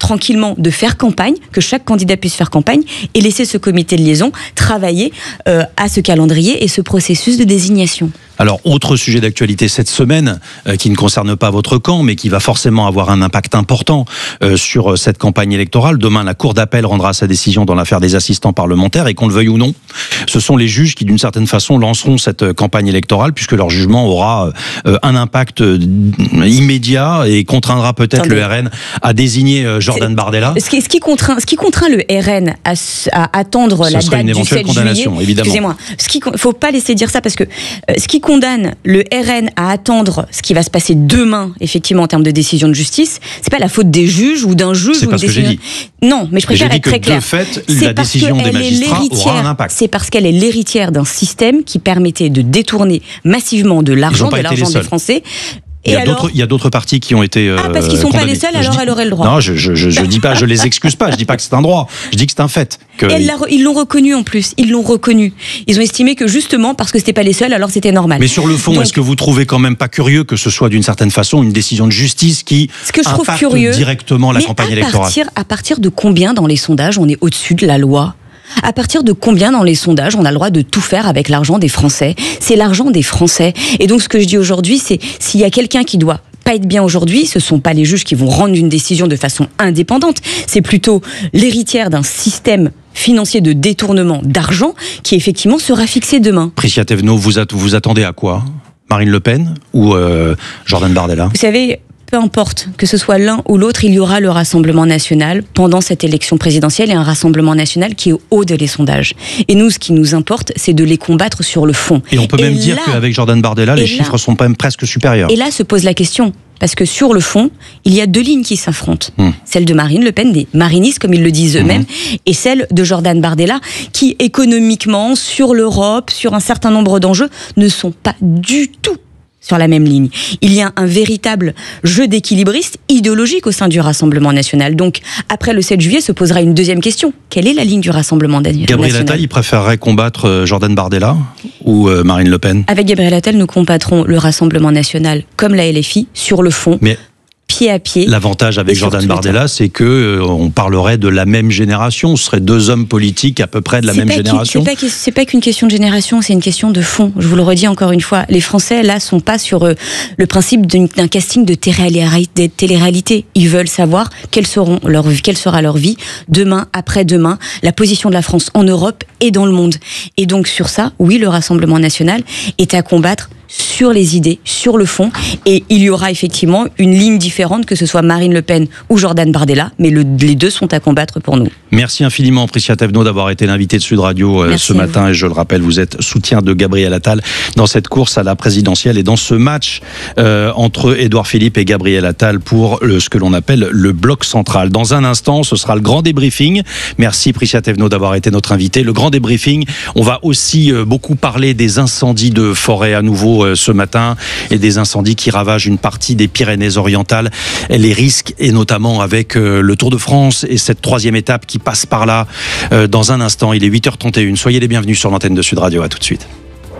[SPEAKER 20] tranquillement de faire campagne, que chaque candidat puisse faire campagne et laisser ce comité de liaison travailler euh, à ce calendrier et ce processus de désignation.
[SPEAKER 3] Alors, autre sujet d'actualité cette semaine, euh, qui ne concerne pas votre camp, mais qui va forcément avoir un impact important euh, sur cette campagne électorale. Demain, la Cour d'appel rendra sa décision dans l'affaire des assistants parlementaires, et qu'on le veuille ou non, ce sont les juges qui, d'une certaine façon, lanceront cette campagne électorale, puisque leur jugement aura euh, un impact euh, immédiat et contraindra peut-être Attendez. le R N à désigner euh, Jordan C'est, Bardella.
[SPEAKER 20] Ce qui, ce, qui contraint, ce qui contraint le R N à, à attendre ce la date du sept juillet,
[SPEAKER 3] évidemment.
[SPEAKER 20] Excusez-moi, ce qui, faut pas laisser dire ça, parce que euh, ce qui condamne le R N à attendre ce qui va se passer demain, effectivement, en termes de décision de justice, c'est pas la faute des juges ou d'un juge
[SPEAKER 3] c'est
[SPEAKER 20] ou
[SPEAKER 3] pas
[SPEAKER 20] une
[SPEAKER 3] ce
[SPEAKER 20] décision.
[SPEAKER 3] Que j'ai dit.
[SPEAKER 20] Non, mais je préfère
[SPEAKER 3] mais
[SPEAKER 20] être très clair.
[SPEAKER 3] De fait, c'est la décision des magistrats aura un impact.
[SPEAKER 20] C'est parce qu'elle est l'héritière d'un système qui permettait de détourner massivement de l'argent, de l'argent des Français.
[SPEAKER 3] Il y, a alors... il y a d'autres partis qui ont été euh,
[SPEAKER 20] ah parce qu'ils sont condamnés. Pas les seuls, alors dis... elle aurait le droit.
[SPEAKER 3] Non, je je je, je dis pas, je les excuse pas. Je dis pas que c'est un droit. Je dis que c'est un fait. Que...
[SPEAKER 20] Et ils l'ont reconnu en plus. Ils l'ont reconnu. Ils ont estimé que justement parce que c'était pas les seuls, alors c'était normal.
[SPEAKER 3] Mais sur le fond, Donc... est-ce que vous trouvez quand même pas curieux que ce soit d'une certaine façon une décision de justice qui
[SPEAKER 20] ce que je
[SPEAKER 3] impacte
[SPEAKER 20] trouve curieux,
[SPEAKER 3] directement la
[SPEAKER 20] mais
[SPEAKER 3] campagne
[SPEAKER 20] à
[SPEAKER 3] électorale
[SPEAKER 20] partir, à partir de combien dans les sondages on est au-dessus de la loi? À partir de combien dans les sondages on a le droit de tout faire avec l'argent des Français? C'est l'argent des Français. Et donc ce que je dis aujourd'hui, c'est s'il y a quelqu'un qui doit pas être bien aujourd'hui, ce sont pas les juges qui vont rendre une décision de façon indépendante, c'est plutôt l'héritière d'un système financier de détournement d'argent qui effectivement sera fixé demain.
[SPEAKER 3] Priscilla Thévenot, vous, at- vous attendez à quoi? Marine Le Pen ou euh, Jordan Bardella?
[SPEAKER 20] Vous savez, peu importe que ce soit l'un ou l'autre, il y aura le Rassemblement national pendant cette élection présidentielle, et un Rassemblement national qui est haut de les sondages. Et nous, ce qui nous importe, c'est de les combattre sur le fond.
[SPEAKER 3] Et on peut même et dire là, qu'avec Jordan Bardella, les là, chiffres sont quand même presque supérieurs.
[SPEAKER 20] Et là se pose la question, parce que sur le fond, il y a deux lignes qui s'affrontent. Mmh. Celle de Marine Le Pen, des marinistes, comme ils le disent eux-mêmes, mmh. et celle de Jordan Bardella, qui économiquement, sur l'Europe, sur un certain nombre d'enjeux, ne sont pas du tout sur la même ligne. Il y a un véritable jeu d'équilibristes idéologique au sein du Rassemblement national. Donc, après le sept juillet, se posera une deuxième question. Quelle est la ligne du Rassemblement national?
[SPEAKER 3] Gabriel Attal, il préférerait combattre Jordan Bardella ou Marine Le Pen?
[SPEAKER 20] Avec Gabriel Attal, nous combattrons le Rassemblement national comme la L F I sur le fond.
[SPEAKER 3] Mais
[SPEAKER 20] pied à pied.
[SPEAKER 3] L'avantage avec Jordan Bardella, c'est que euh, on parlerait de la même génération. Ce seraient deux hommes politiques à peu près de la
[SPEAKER 20] c'est
[SPEAKER 3] même génération.
[SPEAKER 20] C'est pas, c'est pas qu'une question de génération, c'est une question de fond. Je vous le redis encore une fois, les Français là sont pas sur euh, le principe d'un, d'un casting de télé-réalité, de télé-réalité. Ils veulent savoir quelles seront leur, quelle sera leur vie demain, après-demain, la position de la France en Europe et dans le monde. Et donc sur ça, oui, le Rassemblement national est à combattre sur les idées, sur le fond, et il y aura effectivement une ligne différente, que ce soit Marine Le Pen ou Jordan Bardella, mais le, les deux sont à combattre pour nous.
[SPEAKER 3] Merci infiniment, Priscilla Thévenot, d'avoir été l'invitée de Sud Radio euh, ce matin, et je le rappelle, vous êtes soutien de Gabriel Attal dans cette course à la présidentielle et dans ce match euh, entre Édouard Philippe et Gabriel Attal pour le, ce que l'on appelle le bloc central. Dans un instant, ce sera le grand débriefing. Merci Priscilla Thévenot d'avoir été notre invitée. Le grand débriefing, on va aussi euh, beaucoup parler des incendies de forêt à nouveau ce matin, et des incendies qui ravagent une partie des Pyrénées-Orientales, les risques, et notamment avec le Tour de France et cette troisième étape qui passe par là dans un instant. Il est huit heures trente et une, soyez les bienvenus sur l'antenne de Sud Radio, à tout de suite.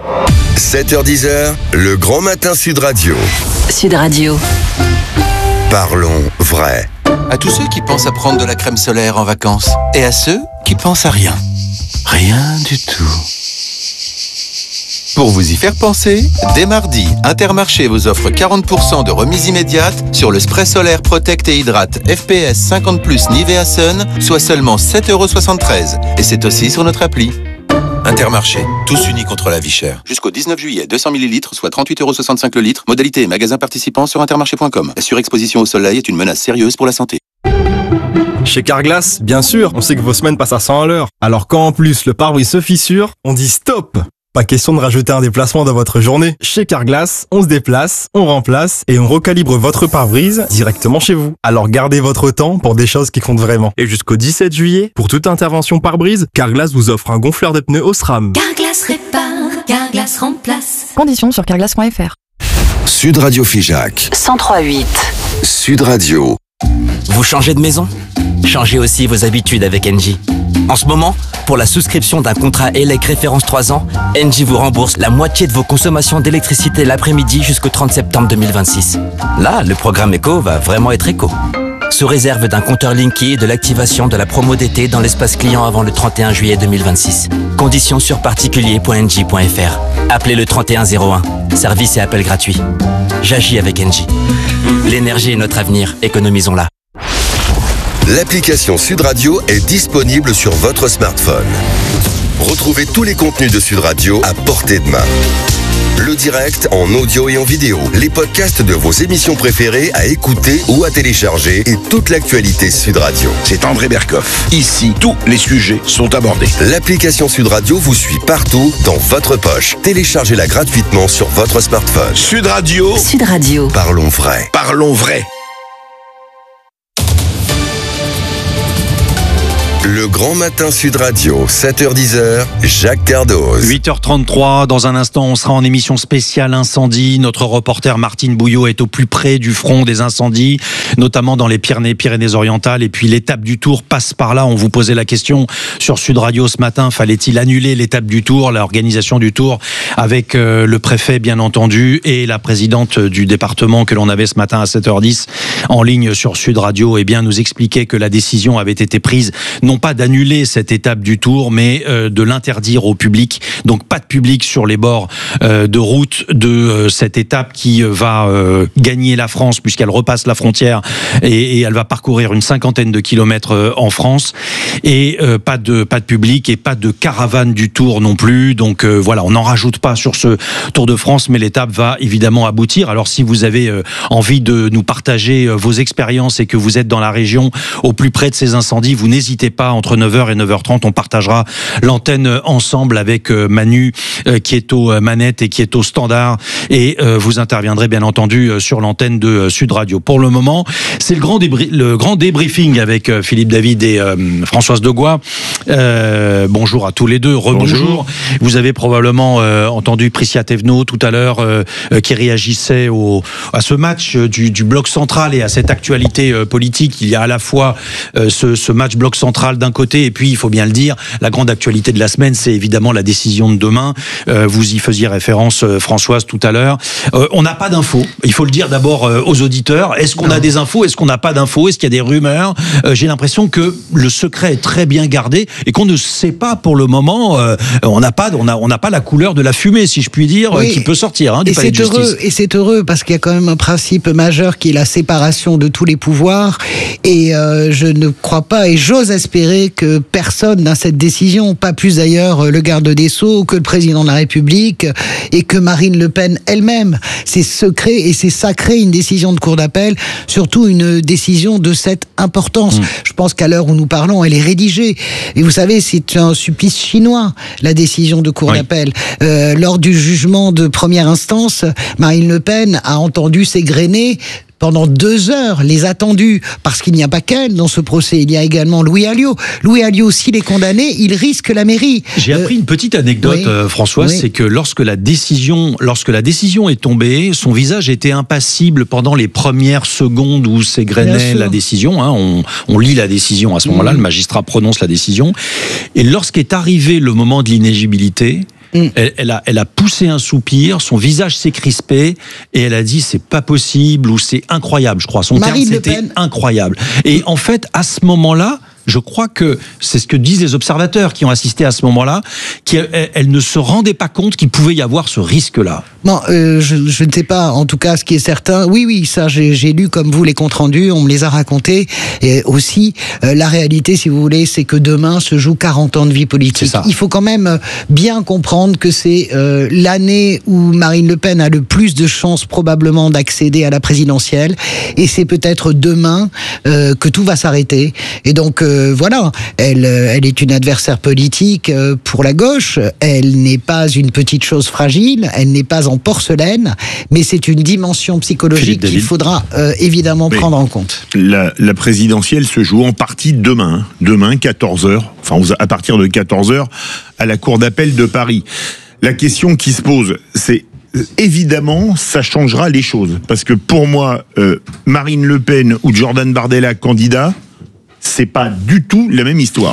[SPEAKER 5] sept heures dix, le grand matin Sud Radio.
[SPEAKER 8] Sud Radio.
[SPEAKER 5] Parlons vrai.
[SPEAKER 21] À tous ceux qui pensent à prendre de la crème solaire en vacances, et à ceux qui pensent à rien. Rien du tout. Pour vous y faire penser, dès mardi, Intermarché vous offre quarante pour cent de remise immédiate sur le spray solaire Protect et Hydrate F P S cinquante plus Nivea Sun, soit seulement sept euros soixante-treize. Et c'est aussi sur notre appli. Intermarché, tous unis contre la vie chère. Jusqu'au dix-neuf juillet, deux cents millilitres, soit trente-huit euros soixante-cinq le litre. Modalité et magasin participant sur intermarché point com. La surexposition au soleil est une menace sérieuse pour la santé.
[SPEAKER 22] Chez Carglass, bien sûr, on sait que vos semaines passent à cent à l'heure. Alors quand en plus le pare-brise se fissure, on dit stop! Pas question de rajouter un déplacement dans votre journée. Chez Carglass, on se déplace, on remplace et on recalibre votre pare-brise directement chez vous. Alors gardez votre temps pour des choses qui comptent vraiment. Et jusqu'au dix-sept juillet, pour toute intervention pare-brise, Carglass vous offre un gonfleur de pneus Osram.
[SPEAKER 23] Carglass répare, Carglass remplace.
[SPEAKER 24] Conditions sur carglass point f r.
[SPEAKER 5] Sud Radio Figeac.
[SPEAKER 8] cent trois virgule huit.
[SPEAKER 5] Sud Radio.
[SPEAKER 17] Vous changez de maison? Changez aussi vos habitudes avec Engie. En ce moment, pour la souscription d'un contrat E L E C référence trois ans, Engie vous rembourse la moitié de vos consommations d'électricité l'après-midi jusqu'au trente septembre deux mille vingt-six. Là, le programme éco va vraiment être éco. sous réserve d'un compteur Linky et de l'activation de la promo d'été dans l'espace client avant le trente et un juillet deux mille vingt-six. Conditions sur particulier point n j point f r. Appelez le trente et un zéro un. Service et appel gratuit. J'agis avec Engie. L'énergie est notre avenir, économisons-la.
[SPEAKER 5] L'application Sud Radio est disponible sur votre smartphone. Retrouvez tous les contenus de Sud Radio à portée de main. Le direct en audio et en vidéo, les podcasts de vos émissions préférées à écouter ou à télécharger et toute l'actualité Sud Radio.
[SPEAKER 2] C'est André Berkoff. Ici, tous les sujets sont abordés.
[SPEAKER 5] L'application Sud Radio vous suit partout, dans votre poche. Téléchargez-la gratuitement sur votre smartphone.
[SPEAKER 2] Sud Radio.
[SPEAKER 6] Sud Radio.
[SPEAKER 5] Parlons vrai.
[SPEAKER 2] Parlons vrai.
[SPEAKER 5] Le Grand Matin Sud Radio, sept heures dix, Jacques Cardoz.
[SPEAKER 3] huit heures trente-trois, dans un instant, on sera en émission spéciale incendie. Notre reporter Martine Bouillot est au plus près du front des incendies, notamment dans les Pyrénées, Pyrénées-Orientales. Et puis l'étape du Tour passe par là. On vous posait la question sur Sud Radio ce matin. Fallait-il annuler l'étape du Tour, l'organisation du Tour, avec euh, le préfet, bien entendu, et la présidente du département que l'on avait ce matin à sept heures dix en ligne sur Sud Radio, eh bien, nous expliquait que la décision avait été prise, non pas d'annuler cette étape du Tour, mais euh, de l'interdire au public. Donc pas de public sur les bords euh, de route de euh, cette étape qui euh, va euh, gagner la France, puisqu'elle repasse la frontière et, et elle va parcourir une cinquantaine de kilomètres euh, en France. Et euh, pas de pas de public et pas de caravane du Tour non plus. Donc euh, voilà, on n'en rajoute pas sur ce Tour de France, mais l'étape va évidemment aboutir. Alors si vous avez euh, envie de nous partager euh, vos expériences et que vous êtes dans la région au plus près de ces incendies, vous n'hésitez pas. Entre neuf heures et neuf heures trente, on partagera l'antenne ensemble avec Manu qui est aux manettes et qui est au standard, et vous interviendrez bien entendu sur l'antenne de Sud Radio. Pour le moment, c'est le grand, débri- le grand débriefing avec Philippe David et euh, Françoise Degois. Euh, bonjour à tous les deux, rebonjour. Vous avez probablement euh, entendu Priscia Thévenot tout à l'heure euh, qui réagissait au, à ce match du, du bloc central et à cette actualité euh, politique. Il y a à la fois euh, ce, ce match bloc central d'un côté, et puis il faut bien le dire, la grande actualité de la semaine, c'est évidemment la décision de demain. Euh, vous y faisiez référence, euh, Françoise, tout à l'heure. Euh, on n'a pas d'infos. Il faut le dire d'abord euh, aux auditeurs. Est-ce qu'on non. a des infos? Est-ce qu'on n'a pas d'infos? Est-ce qu'il y a des rumeurs? euh, J'ai l'impression que le secret est très bien gardé et qu'on ne sait pas pour le moment. Euh, on n'a pas, on a, on n'a pas la couleur de la fumée, si je puis dire, oui. euh, qui peut sortir hein, du
[SPEAKER 10] et
[SPEAKER 3] palais de justice.
[SPEAKER 10] Heureux, et c'est heureux parce qu'il y a quand même un principe majeur qui est la séparation de tous les pouvoirs. Et euh, je ne crois pas, et j'ose espérer que personne dans cette décision, pas plus d'ailleurs le garde des Sceaux que le président de la République et que Marine Le Pen elle-même. C'est secret et c'est sacré une décision de cour d'appel, surtout une décision de cette importance. Mmh. Je pense qu'à l'heure où nous parlons, elle est rédigée. Et vous savez, c'est un supplice chinois, la décision de cour oui. d'appel. Euh, lors du jugement de première instance, Marine Le Pen a entendu s'égrener pendant deux heures les attendus, parce qu'il n'y a pas qu'elle dans ce procès, il y a également Louis Alliot. Louis Alliot, s'il est condamné, il risque la mairie.
[SPEAKER 3] J'ai euh, appris une petite anecdote, oui, euh, François, oui. c'est que lorsque la décision, lorsque la décision est tombée, son visage était impassible pendant les premières secondes où s'égrenait la décision. Hein, on, on lit la décision à ce moment-là, mmh. le magistrat prononce la décision. Et lorsqu'est arrivé le moment de l'inéligibilité, Elle, elle, a, elle a poussé un soupir, son visage s'est crispé et elle a dit c'est pas possible ou c'est incroyable, je crois. Son
[SPEAKER 10] Marine
[SPEAKER 3] terme c'était incroyable. Et en fait, à ce moment-là, je crois que c'est ce que disent les observateurs qui ont assisté à ce moment-là, qu'elle elle ne se rendait pas compte qu'il pouvait y avoir ce risque-là.
[SPEAKER 10] Non, euh, je, je ne sais pas. En tout cas, ce qui est certain, oui, oui, ça, j'ai, j'ai lu comme vous les comptes rendus, on me les a racontés. Et aussi, euh, la réalité, si vous voulez, c'est que demain se joue quarante ans de vie politique. Il faut quand même bien comprendre que c'est euh, l'année où Marine Le Pen a le plus de chances probablement d'accéder à la présidentielle. Et c'est peut-être demain euh, que tout va s'arrêter. Et donc, euh, Euh, voilà, elle, elle est une adversaire politique euh, pour la gauche. Elle n'est pas une petite chose fragile, elle n'est pas en porcelaine, mais c'est une dimension psychologique qu'il faudra euh, évidemment mais prendre en compte.
[SPEAKER 2] La, la présidentielle se joue en partie demain, demain quatorze heures, enfin à partir de quatorze heures à la cour d'appel de Paris. La question qui se pose, c'est évidemment, ça changera les choses, parce que pour moi, euh, Marine Le Pen ou Jordan Bardella candidat, c'est pas du tout la même histoire. Mmh.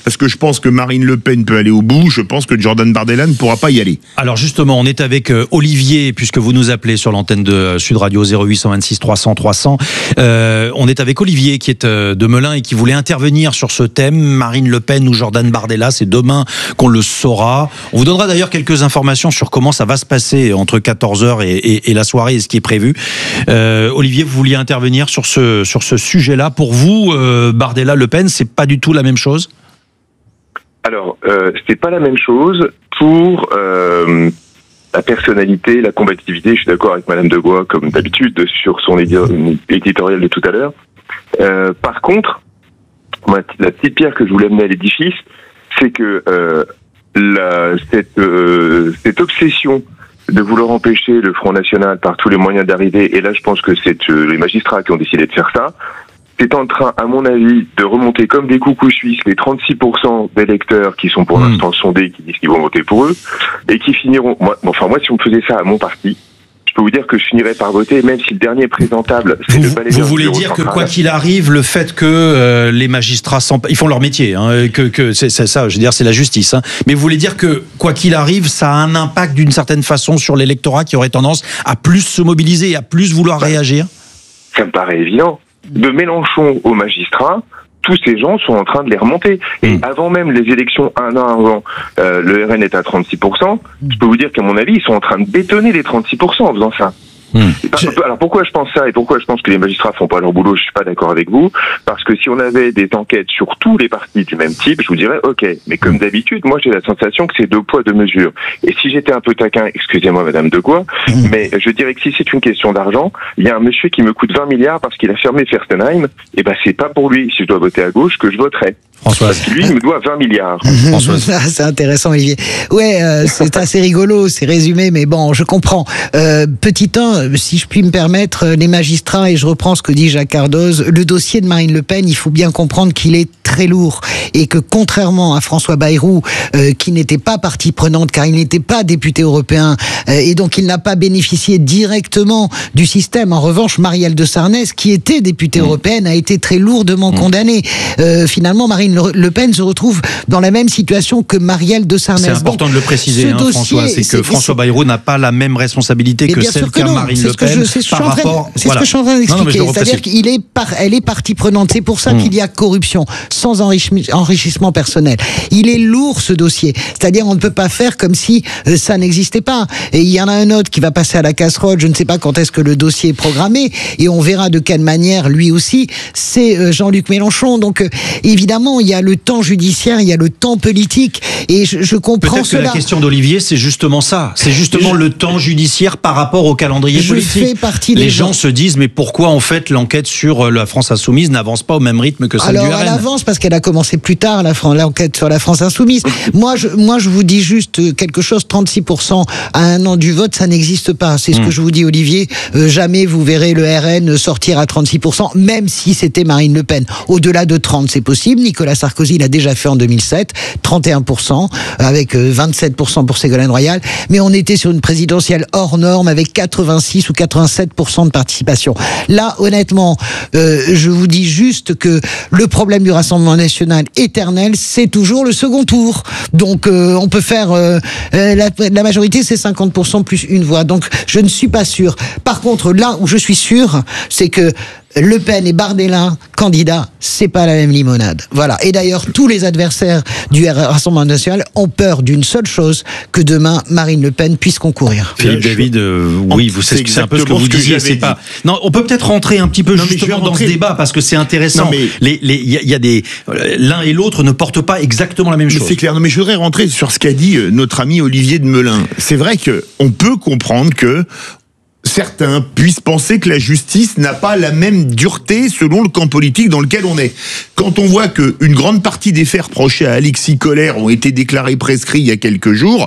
[SPEAKER 2] parce que je pense que Marine Le Pen peut aller au bout, je pense que Jordan Bardella ne pourra pas y aller.
[SPEAKER 3] Alors justement, on est avec Olivier, puisque vous nous appelez sur l'antenne de Sud Radio zéro huit cent vingt-six trois cents trois cents. Euh, on est avec Olivier qui est de Melun et qui voulait intervenir sur ce thème, Marine Le Pen ou Jordan Bardella. C'est demain qu'on le saura. On vous donnera d'ailleurs quelques informations sur comment ça va se passer entre quatorze heures et, et, et la soirée et ce qui est prévu. Euh, Olivier, vous vouliez intervenir sur ce, sur ce sujet-là. Pour vous, euh, Bardella, Le Pen, c'est pas du tout la même chose ?
[SPEAKER 4] Alors, euh, c'est pas la même chose pour euh, la personnalité, la combativité. Je suis d'accord avec Madame de Gois, comme d'habitude, sur son éditorial de tout à l'heure. Euh, par contre, moi, la petite pierre que je voulais amener à l'édifice, c'est que euh, la, cette, euh, cette obsession de vouloir empêcher le Front National par tous les moyens d'arriver, et là je pense que c'est euh, les magistrats qui ont décidé de faire ça, c'est en train, à mon avis, de remonter comme des coucous suisses les trente-six pour cent d'électeurs qui sont pour mmh. l'instant sondés, qui disent qu'ils vont voter pour eux, et qui finiront... Moi, enfin, moi, si on me faisait ça à mon parti, je peux vous dire que je finirais par voter, même si le dernier présentable, c'est
[SPEAKER 3] vous,
[SPEAKER 4] le balayeur.
[SPEAKER 3] Vous voulez dire que quoi qu'il arrive, le fait que euh, les magistrats... Ils font leur métier, hein, que, que c'est, c'est ça, je veux dire, c'est la justice. Hein, mais vous voulez dire que, quoi qu'il arrive, ça a un impact d'une certaine façon sur l'électorat qui aurait tendance à plus se mobiliser, à plus vouloir bah, réagir ?
[SPEAKER 4] Ça me paraît évident. De Mélenchon aux magistrats, tous ces gens sont en train de les remonter. Et mmh. avant même les élections, un an avant, euh, le R N est à trente-six pour cent. Mmh. Je peux vous dire qu'à mon avis, ils sont en train de bétonner les trente-six pour cent en faisant ça. Mmh. Alors pourquoi je pense ça et pourquoi je pense que les magistrats font pas leur boulot, je suis pas d'accord avec vous, parce que si on avait des enquêtes sur tous les partis du même type, je vous dirais ok, mais comme d'habitude, moi j'ai la sensation que c'est deux poids deux mesures. Et si j'étais un peu taquin, excusez-moi Madame de Gois, mmh. mais je dirais que si c'est une question d'argent, il y a un monsieur qui me coûte vingt milliards parce qu'il a fermé Ferstenheim, et ben c'est pas pour lui, si je dois voter à gauche, que je voterai.
[SPEAKER 3] Françoise.
[SPEAKER 4] Parce que lui, il me doit vingt milliards.
[SPEAKER 10] Françoise. C'est intéressant, Olivier. Ouais, euh, c'est assez rigolo, c'est résumé, mais bon, je comprends. Euh, petit un, si je puis me permettre, les magistrats, et je reprends ce que dit Jacques Cardoz, le dossier de Marine Le Pen, il faut bien comprendre qu'il est très lourd et que contrairement à François Bayrou, euh, qui n'était pas partie prenante car il n'était pas député européen euh, et donc il n'a pas bénéficié directement du système. En revanche, Marielle de Sarnez, qui était députée mmh. européenne, a été très lourdement mmh. condamnée. Euh, finalement, Marine Le Pen se retrouve dans la même situation que Marielle de Sarnez.
[SPEAKER 3] C'est important donc, de le préciser, hein, dossier, François, c'est que c'est, François Bayrou n'a pas la même responsabilité que celle qu'a Marine Le Pen je, par rapport...
[SPEAKER 10] C'est voilà. ce que je suis en train d'expliquer. Non, non, c'est-à-dire qu'elle est, par, elle est partie prenante. C'est pour ça mmh. qu'il y a corruption, sans enrichissement personnel. Il est lourd, ce dossier. C'est-à-dire, on ne peut pas faire comme si euh, ça n'existait pas. Et il y en a un autre qui va passer à la casserole. Je ne sais pas quand est-ce que le dossier est programmé. Et on verra de quelle manière, lui aussi, c'est euh, Jean-Luc Mélenchon. Donc, euh, évidemment, il y a le temps judiciaire, il y a le temps politique. Et je, je comprends
[SPEAKER 3] Peut-être
[SPEAKER 10] cela.
[SPEAKER 3] que la question d'Olivier, c'est justement ça. C'est justement je, le temps judiciaire par rapport au calendrier
[SPEAKER 10] je
[SPEAKER 3] politique.
[SPEAKER 10] Fais partie des
[SPEAKER 3] Les gens, gens se disent, mais pourquoi, en fait, l'enquête sur la France Insoumise n'avance pas au même rythme que celle
[SPEAKER 10] Alors,
[SPEAKER 3] du R N ?
[SPEAKER 10] Elle avance parce qu'elle a commencé plus tard, la, l'enquête sur la France Insoumise. moi, je, moi, je vous dis juste quelque chose, trente-six pour cent à un an du vote, ça n'existe pas. C'est ce mmh. que je vous dis, Olivier. Euh, jamais vous verrez le R N sortir à trente-six pour cent, même si c'était Marine Le Pen. Au-delà de trente, c'est possible. Nicolas Sarkozy l'a déjà fait en deux mille sept, trente et un pour cent, avec vingt-sept pour cent pour Ségolène Royal. Mais on était sur une présidentielle hors norme avec quatre-vingt-six ou quatre-vingt-sept pour cent de participation. Là, honnêtement, euh, je vous dis juste que le problème du Rassemblement national éternel, c'est toujours le second tour. Donc, euh, on peut faire... Euh, la, la majorité, c'est cinquante pour cent plus une voix. Donc, je ne suis pas sûr. Par contre, là où je suis sûr, c'est que Le Pen et Bardella, candidats, c'est pas la même limonade. Voilà. Et d'ailleurs, tous les adversaires du Rassemblement national ont peur d'une seule chose, que demain, Marine Le Pen puisse concourir.
[SPEAKER 3] Philippe David, euh, oui, vous c'est, c'est un peu ce que vous ce disiez. Que c'est pas. Non, on peut peut-être rentrer un petit peu non, justement dans ce débat parce que c'est intéressant. Il les, les, y, y a des l'un et l'autre ne portent pas exactement la même
[SPEAKER 2] mais
[SPEAKER 3] chose.
[SPEAKER 2] C'est clair. Non, mais je voudrais rentrer sur ce qu'a dit notre ami Olivier de Melun. C'est vrai que on peut comprendre que certains puissent penser que la justice n'a pas la même dureté selon le camp politique dans lequel on est. Quand on voit qu'une grande partie des faits reprochés à Alexis Kohler ont été déclarés prescrits il y a quelques jours,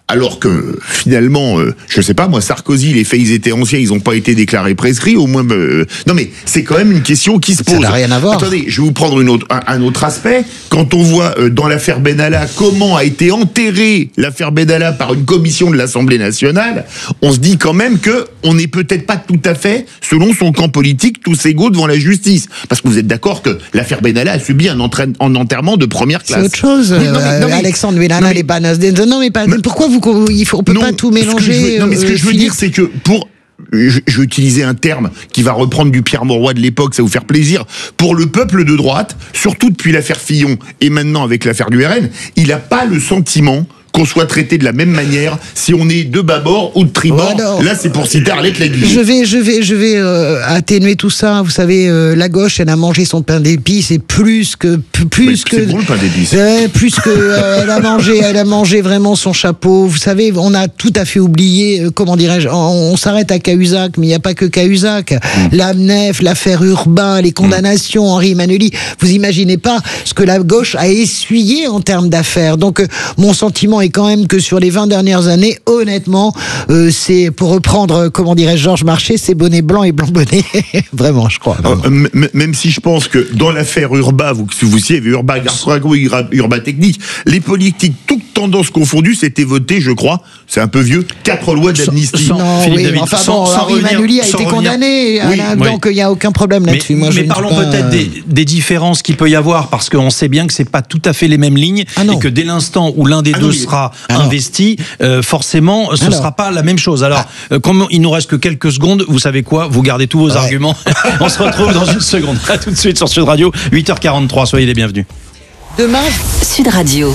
[SPEAKER 2] alors que finalement, euh, je sais pas, moi, Sarkozy, les faits, ils étaient anciens, ils n'ont pas été déclarés prescrits, au moins... Euh, non mais, c'est quand même une question qui se pose.
[SPEAKER 10] Ça n'a rien à voir.
[SPEAKER 2] Attendez, je vais vous prendre une autre, un, un autre aspect. Quand on voit euh, dans l'affaire Benalla comment a été enterrée l'affaire Benalla par une commission de l'Assemblée nationale, on se dit quand même que on n'est peut-être pas tout à fait, selon son camp politique, tous égaux devant la justice. Parce que vous êtes d'accord que l'affaire Benalla a subi un, entraîne, un enterrement de première classe.
[SPEAKER 10] C'est autre chose.
[SPEAKER 2] Oui, non, mais, non, mais,
[SPEAKER 10] Alexandre Benalla, les Banas. Non mais pas,
[SPEAKER 2] mais,
[SPEAKER 10] pourquoi vous, il faut, on peut
[SPEAKER 2] non,
[SPEAKER 10] pas tout mélanger.
[SPEAKER 2] Ce que je veux, non mais ce que
[SPEAKER 10] euh,
[SPEAKER 2] je veux
[SPEAKER 10] Philippe.
[SPEAKER 2] dire, c'est que pour... Je, je vais utiliser un terme qui va reprendre du Pierre Mauroy de l'époque, ça va vous faire plaisir. Pour le peuple de droite, surtout depuis l'affaire Fillon et maintenant avec l'affaire du R N, il n'a pas le sentiment qu'on soit traité de la même manière si on est de bâbord ou de tribord.
[SPEAKER 10] Oh,
[SPEAKER 2] là, c'est pour citer Arlette Laguille.
[SPEAKER 10] Je vais, je vais, je vais euh, atténuer tout ça. Vous savez, euh, la gauche, elle a mangé son pain d'épices et plus que, plus
[SPEAKER 2] Mais
[SPEAKER 10] que,
[SPEAKER 2] c'est bon le pain d'épices.
[SPEAKER 10] euh, plus que, euh, elle a mangé, elle a mangé vraiment son chapeau. Vous savez, on a tout à fait oublié. Euh, comment dirais-je On, on s'arrête à Cahuzac, mais il n'y a pas que Cahuzac. Mmh. L'Amnef, l'affaire Urbain, les condamnations, mmh. Henri Emmanuelli. Vous imaginez pas ce que la gauche a essuyé en termes d'affaires. Donc, euh, mon sentiment est quand même que sur les vingt dernières années, honnêtement, euh, c'est, pour reprendre, comment dirais-je, Georges Marchais, c'est bonnet blanc et blanc bonnet. Vraiment, je crois.
[SPEAKER 2] Euh, m- même si je pense que dans l'affaire Urba, vous, vous savez, Urba, Garçrago, Urba Technique, les politiques, toutes tendances confondues, c'était voté, je crois, c'est un peu vieux, quatre lois d'amnistie.
[SPEAKER 10] Non,
[SPEAKER 3] Philippe
[SPEAKER 10] oui,
[SPEAKER 3] David,
[SPEAKER 10] enfin
[SPEAKER 3] sans-
[SPEAKER 10] bon,
[SPEAKER 3] sans
[SPEAKER 10] Henri
[SPEAKER 3] revenir-
[SPEAKER 10] Emmanuelli a
[SPEAKER 3] sans
[SPEAKER 10] été
[SPEAKER 3] revenir-
[SPEAKER 10] condamné,
[SPEAKER 3] Oui,
[SPEAKER 10] Alain,
[SPEAKER 3] oui.
[SPEAKER 10] donc il n'y a aucun problème là-dessus.
[SPEAKER 3] Mais,
[SPEAKER 10] Moi, je
[SPEAKER 3] mais
[SPEAKER 10] ne
[SPEAKER 3] parlons
[SPEAKER 10] suis pas,
[SPEAKER 3] peut-être
[SPEAKER 10] euh,
[SPEAKER 3] des, des différences qu'il peut y avoir, parce qu'on sait bien que c'est pas tout à fait les mêmes lignes,
[SPEAKER 10] Ah
[SPEAKER 3] et que dès l'instant où l'un des
[SPEAKER 2] Ah
[SPEAKER 3] deux
[SPEAKER 2] non, mais-
[SPEAKER 3] sera
[SPEAKER 10] Alors.
[SPEAKER 3] investi, euh, forcément, ce ne
[SPEAKER 10] Alors.
[SPEAKER 3] sera pas la même chose. Alors, euh, comme il nous reste que quelques secondes, vous savez quoi ? Vous gardez tous vos
[SPEAKER 10] Ouais.
[SPEAKER 3] arguments. On se retrouve dans une seconde. À tout de suite sur Sud Radio, huit heures quarante-trois. Soyez les bienvenus.
[SPEAKER 10] Demain,
[SPEAKER 8] Sud Radio.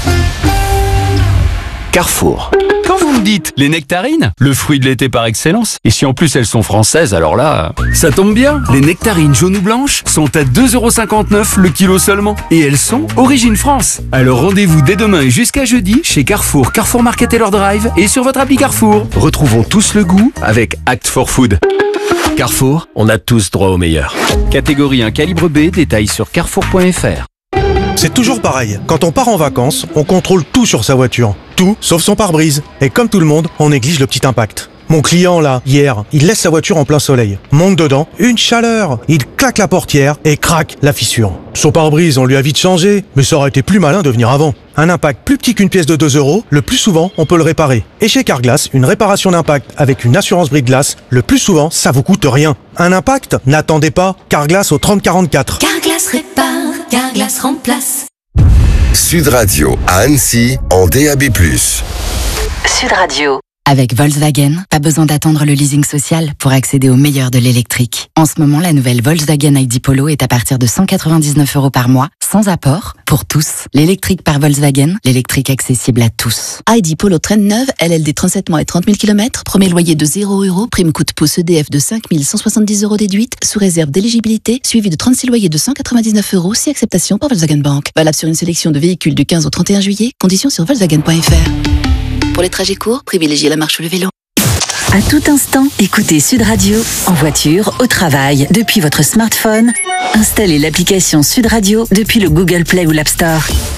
[SPEAKER 7] Carrefour. Quand vous me dites les nectarines, le fruit de l'été par excellence, et si en plus elles sont françaises, alors là, ça tombe bien. Les nectarines jaunes ou blanches sont à deux euros cinquante-neuf le kilo seulement, et elles sont origine France. Alors rendez-vous dès demain et jusqu'à jeudi chez Carrefour, Carrefour Market et leur drive, et sur votre appli Carrefour. Retrouvons tous le goût avec Act for Food. Carrefour, on a tous droit au meilleur. Catégorie un calibre B, détails sur carrefour point f r.
[SPEAKER 9] C'est toujours pareil. Quand on part en vacances, on contrôle tout sur sa voiture. Tout, sauf son pare-brise. Et comme tout le monde, on néglige le petit impact. Mon client, là, hier, il laisse sa voiture en plein soleil. Monte dedans, une chaleur. Il claque la portière et craque la fissure. Son pare-brise, on lui a vite changé, mais ça aurait été plus malin de venir avant. Un impact plus petit qu'une pièce de deux euros, le plus souvent, on peut le réparer. Et chez Carglass, une réparation d'impact avec une assurance brise-glace, le plus souvent, ça vous coûte rien. Un impact ? N'attendez pas. Carglass au trente quarante-quatre.
[SPEAKER 23] Carglass répare, Carglass remplace.
[SPEAKER 5] Sud Radio à Annecy en D A B plus.
[SPEAKER 8] Sud Radio. Avec Volkswagen, pas besoin d'attendre le leasing social pour accéder au meilleur de l'électrique. En ce moment, la nouvelle Volkswagen I D Polo est à partir de cent quatre-vingt-dix-neuf euros par mois, sans apport, pour tous. L'électrique par Volkswagen, l'électrique accessible à tous.
[SPEAKER 11] I D Polo traîne neuve, L L D trente-sept mois et trente mille kilomètres, premier loyer de zéro euros, prime coup de pouce E D F de cinq mille cent soixante-dix euros déduite, sous réserve d'éligibilité, suivi de trente-six loyers de cent quatre-vingt-dix-neuf euros, si acceptation par Volkswagen Bank. Valable sur une sélection de véhicules du quinze au trente et un juillet, conditions sur volkswagen point f r. Pour les trajets courts, privilégiez la marche ou le vélo.
[SPEAKER 6] À tout instant, écoutez Sud Radio, en voiture, au travail, depuis votre smartphone. Installez l'application Sud Radio depuis le Google Play ou l'App Store.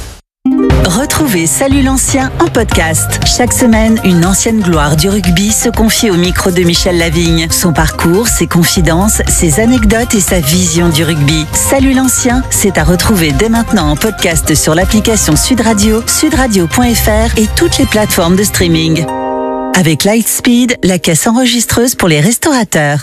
[SPEAKER 6] Retrouvez Salut l'ancien en podcast. Chaque semaine, une ancienne gloire du rugby se confie au micro de Michel Lavigne. Son parcours, ses confidences, ses anecdotes et sa vision du rugby. Salut l'ancien, c'est à retrouver dès maintenant en podcast sur l'application Sud Radio, sud radio point f r et toutes les plateformes de streaming. Avec Lightspeed, la caisse enregistreuse pour les restaurateurs.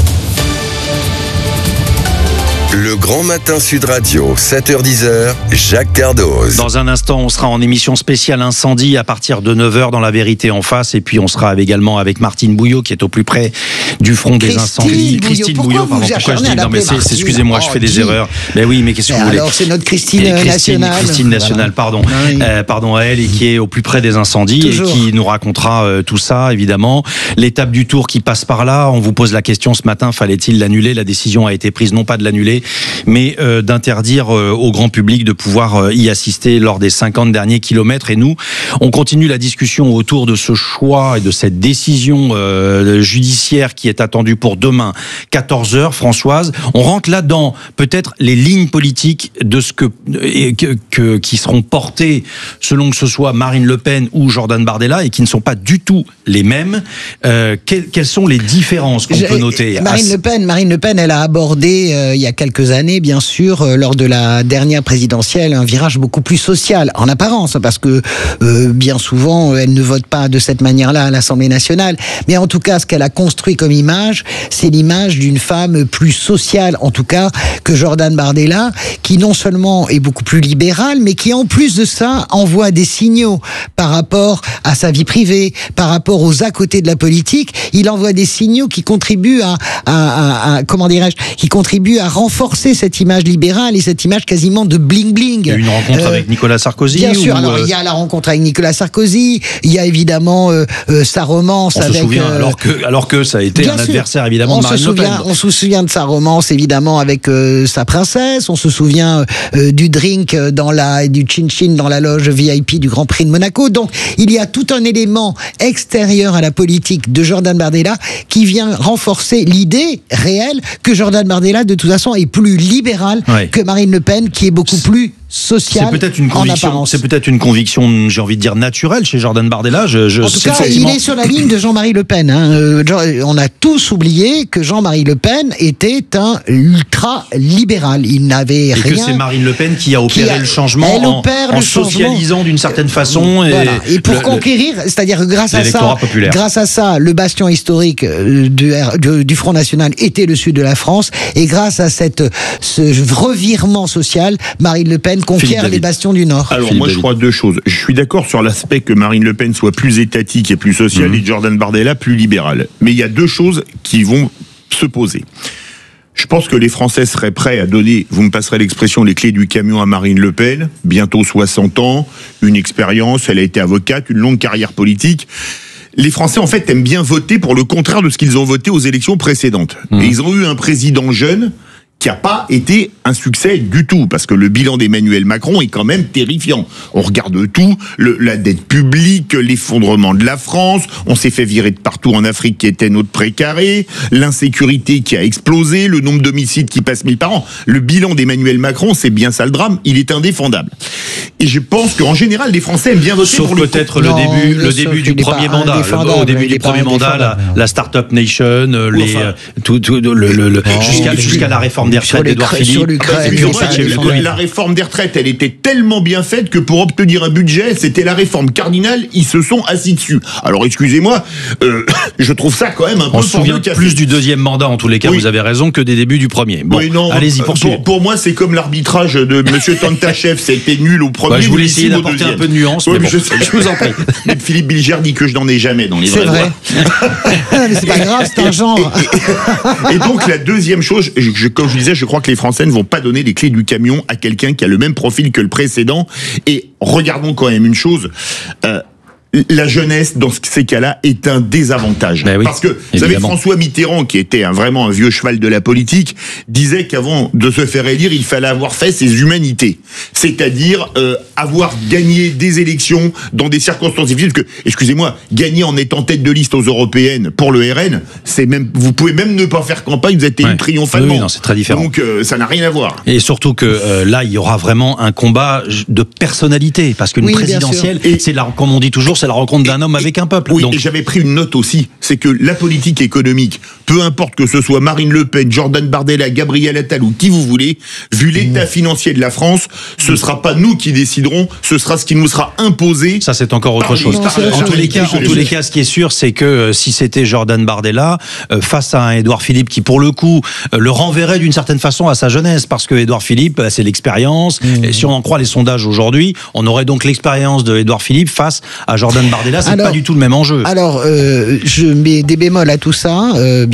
[SPEAKER 5] Le Grand Matin Sud Radio, sept heures dix, Jacques Cardoz.
[SPEAKER 3] Dans un instant, on sera en émission spéciale incendie à partir de neuf heures dans La Vérité en face. Et puis, on sera également avec Martine Bouillot qui est au plus près du front des
[SPEAKER 10] Christine
[SPEAKER 3] incendies.
[SPEAKER 10] Bouillot.
[SPEAKER 3] Christine
[SPEAKER 10] Pourquoi
[SPEAKER 3] Bouillot,
[SPEAKER 10] vous
[SPEAKER 3] pardon.
[SPEAKER 10] vous
[SPEAKER 3] Pourquoi je
[SPEAKER 10] acharnez
[SPEAKER 3] dis
[SPEAKER 10] à
[SPEAKER 3] non, mais
[SPEAKER 10] l'appeler
[SPEAKER 3] c'est, c'est-
[SPEAKER 10] Martine
[SPEAKER 3] excusez-moi,
[SPEAKER 10] Oh,
[SPEAKER 3] je fais des
[SPEAKER 10] dis.
[SPEAKER 3] erreurs. Mais oui, mais qu'est-ce que
[SPEAKER 10] Et
[SPEAKER 3] vous voulez
[SPEAKER 10] alors, c'est notre Christine
[SPEAKER 3] Et
[SPEAKER 10] nationale.
[SPEAKER 3] Christine nationale,
[SPEAKER 10] Voilà.
[SPEAKER 3] pardon.
[SPEAKER 10] Oui.
[SPEAKER 3] Euh, pardon à elle et qui est au plus près des incendies
[SPEAKER 10] Toujours.
[SPEAKER 3] et qui nous racontera euh, tout ça, évidemment. L'étape du Tour qui passe par là. On vous pose la question ce matin, fallait-il l'annuler ? La décision a été prise, non pas de l'annuler, privé, mais euh, d'interdire euh, au grand public de pouvoir euh, y assister lors des cinquante derniers kilomètres. Et nous, on continue la discussion autour de ce choix et de cette décision euh, judiciaire qui est attendue pour demain, quatorze heures. Françoise, on rentre là-dedans, peut-être les lignes politiques de ce que, que, que qui seront portées selon que ce soit Marine Le Pen ou Jordan Bardella et qui ne sont pas du tout les mêmes. Euh, quelles, quelles sont les différences qu'on peut noter?
[SPEAKER 10] Marine Le Pen, Marine Le Pen, elle a abordé euh, il y a quelques années, bien sûr, euh, lors de la dernière présidentielle, un virage beaucoup plus social, en apparence, parce que euh, bien souvent, elle ne vote pas de cette manière-là à l'Assemblée nationale. Mais en tout cas, ce qu'elle a construit comme image, c'est l'image d'une femme plus sociale, en tout cas, que Jordan Bardella, qui non seulement est beaucoup plus libérale, mais qui en plus de ça envoie des signaux par rapport à sa vie privée, par rapport aux à côté de la politique. Il envoie des signaux qui contribuent à, à, à, à comment dirais-je, qui contribuent à renforcer cette image libérale et cette image quasiment de bling bling.
[SPEAKER 3] Il y a eu une rencontre euh, avec Nicolas Sarkozy.
[SPEAKER 10] Bien sûr.
[SPEAKER 3] Ou
[SPEAKER 10] alors
[SPEAKER 3] euh...
[SPEAKER 10] il y a la rencontre avec Nicolas Sarkozy. Il y a évidemment euh, euh, sa romance
[SPEAKER 3] on
[SPEAKER 10] avec.
[SPEAKER 3] Se souvient,
[SPEAKER 10] euh,
[SPEAKER 3] alors que alors que ça a été un sûr. adversaire évidemment
[SPEAKER 10] on
[SPEAKER 3] de Marine
[SPEAKER 10] se souvient,
[SPEAKER 3] Le Pen.
[SPEAKER 10] On se souvient de sa romance évidemment avec euh, sa princesse. On se souvient euh, du drink dans la du chin chin dans la loge V I P du Grand Prix de Monaco. Donc il y a tout un élément extérieur à la politique de Jordan Bardella qui vient renforcer l'idée réelle que Jordan Bardella de toute façon est plus libéral ouais. que Marine Le Pen qui est beaucoup plus sociale.
[SPEAKER 3] C'est peut-être une conviction, c'est peut-être une conviction, j'ai envie de dire naturelle chez Jordan Bardella. Je, je,
[SPEAKER 10] en tout cas,
[SPEAKER 3] effectivement...
[SPEAKER 10] il est sur la ligne de Jean-Marie Le Pen. Hein. Euh, on a tous oublié que Jean-Marie Le Pen était un ultra libéral. Il n'avait
[SPEAKER 3] et
[SPEAKER 10] rien.
[SPEAKER 3] Et que c'est Marine Le Pen qui a opéré
[SPEAKER 10] qui a,
[SPEAKER 3] le changement en,
[SPEAKER 10] le
[SPEAKER 3] en
[SPEAKER 10] changement.
[SPEAKER 3] socialisant d'une certaine façon. Et,
[SPEAKER 10] voilà. et pour
[SPEAKER 3] le,
[SPEAKER 10] conquérir, c'est-à-dire que grâce à ça,
[SPEAKER 3] populaire.
[SPEAKER 10] grâce à ça, le bastion historique du, du, du Front National était le sud de la France. Et grâce à cette, ce revirement social, Marine Le Pen conquiert les bastions du Nord.
[SPEAKER 2] Alors moi je crois deux choses. Je suis d'accord sur l'aspect que Marine Le Pen soit plus étatique et plus sociale mmh. et Jordan Bardella plus libéral. Mais il y a deux choses qui vont se poser. Je pense que les Français seraient prêts à donner, vous me passerez l'expression, les clés du camion à Marine Le Pen, bientôt soixante ans, une expérience, elle a été avocate, une longue carrière politique. Les Français, en fait, aiment bien voter pour le contraire de ce qu'ils ont voté aux élections précédentes. Mmh. Et ils ont eu un président jeune qui n'a pas été un succès du tout, parce que le bilan d'Emmanuel Macron est quand même terrifiant. On regarde tout, le, la dette publique, l'effondrement de la France, on s'est fait virer de partout en Afrique qui était notre précaré, l'insécurité qui a explosé, le nombre d'homicides qui passe mille par an. Le bilan d'Emmanuel Macron, c'est bien ça le drame, il est indéfendable. Et je pense qu'en général, les Français aiment bien voter
[SPEAKER 3] Sauf
[SPEAKER 2] pour le...
[SPEAKER 3] peut-être le
[SPEAKER 10] non,
[SPEAKER 3] début, le
[SPEAKER 10] sauf
[SPEAKER 3] début du premier mandat. Le, au début du premier mandat, la, la Startup Nation, les, enfin, tout, tout, le, le, le, oh, jusqu'à, jusqu'à la réforme des retraites d'Édouard Philippe.
[SPEAKER 2] La réforme des retraites, elle était tellement bien faite que pour obtenir un budget, c'était la réforme cardinale, ils se sont assis dessus. Alors excusez-moi, euh, je trouve ça quand même un peu...
[SPEAKER 3] On se souvient plus du deuxième mandat, en tous les cas, oui. Vous avez raison, que des débuts du premier. Bon, oui, non, allez-y, poursuivez.
[SPEAKER 2] Pour, pour moi, c'est comme l'arbitrage de Monsieur Tantachev, c'était nul au premier,
[SPEAKER 3] bah, je voulais essayer d'apporter un peu de nuance,
[SPEAKER 2] oui,
[SPEAKER 3] mais,
[SPEAKER 2] mais
[SPEAKER 3] bon, je, je vous en prie.
[SPEAKER 2] Mais Philippe Bilger dit que je n'en ai jamais dans les vrais
[SPEAKER 10] voix. C'est vrai. Mais c'est pas grave, c'est un genre.
[SPEAKER 2] Et, et, et donc, la deuxième chose, je, je, comme je disais, je crois que les Français ne vont pas donner les clés du camion à quelqu'un qui a le même profil que le précédent. Et regardons quand même une chose. Euh, La jeunesse, dans ces cas-là, est un désavantage.
[SPEAKER 3] Ben oui,
[SPEAKER 2] parce que, vous
[SPEAKER 3] évidemment.
[SPEAKER 2] savez, François Mitterrand, qui était un, vraiment un vieux cheval de la politique, disait qu'avant de se faire élire, il fallait avoir fait ses humanités. C'est-à-dire euh, avoir gagné des élections dans des circonstances difficiles. Parce que, excusez-moi, gagner en étant tête de liste aux européennes pour le R N, c'est même, vous pouvez même ne pas faire campagne, vous êtes élu ouais. triomphalement.
[SPEAKER 3] Oui, non, c'est très différent.
[SPEAKER 2] Donc, euh, ça n'a rien à voir.
[SPEAKER 3] Et surtout que euh, là, il y aura vraiment un combat de personnalité. Parce qu'une oui, présidentielle, c'est là, comme on dit toujours, c'est la rencontre d'un homme avec un peuple.
[SPEAKER 2] Oui,
[SPEAKER 3] donc.
[SPEAKER 2] Et j'avais pris une note aussi, c'est que la politique économique, peu importe que ce soit Marine Le Pen, Jordan Bardella, Gabriel Attal ou qui vous voulez, vu l'état financier de la France, ce ne sera pas nous qui déciderons, ce sera ce qui nous sera imposé.
[SPEAKER 3] Ça, c'est encore autre chose. Les, en tous les cas, en tous les cas, ce qui est sûr, c'est que euh, si c'était Jordan Bardella, euh, face à un Édouard Philippe qui, pour le coup, euh, le renverrait d'une certaine façon à sa jeunesse, parce que Édouard Philippe, c'est l'expérience, mmh. et si on en croit les sondages aujourd'hui, on aurait donc l'expérience de Édouard Philippe face à Jordan Bardella. C'est alors, pas du tout le même enjeu.
[SPEAKER 10] Alors, euh, je mets des bémols à tout ça, euh, bien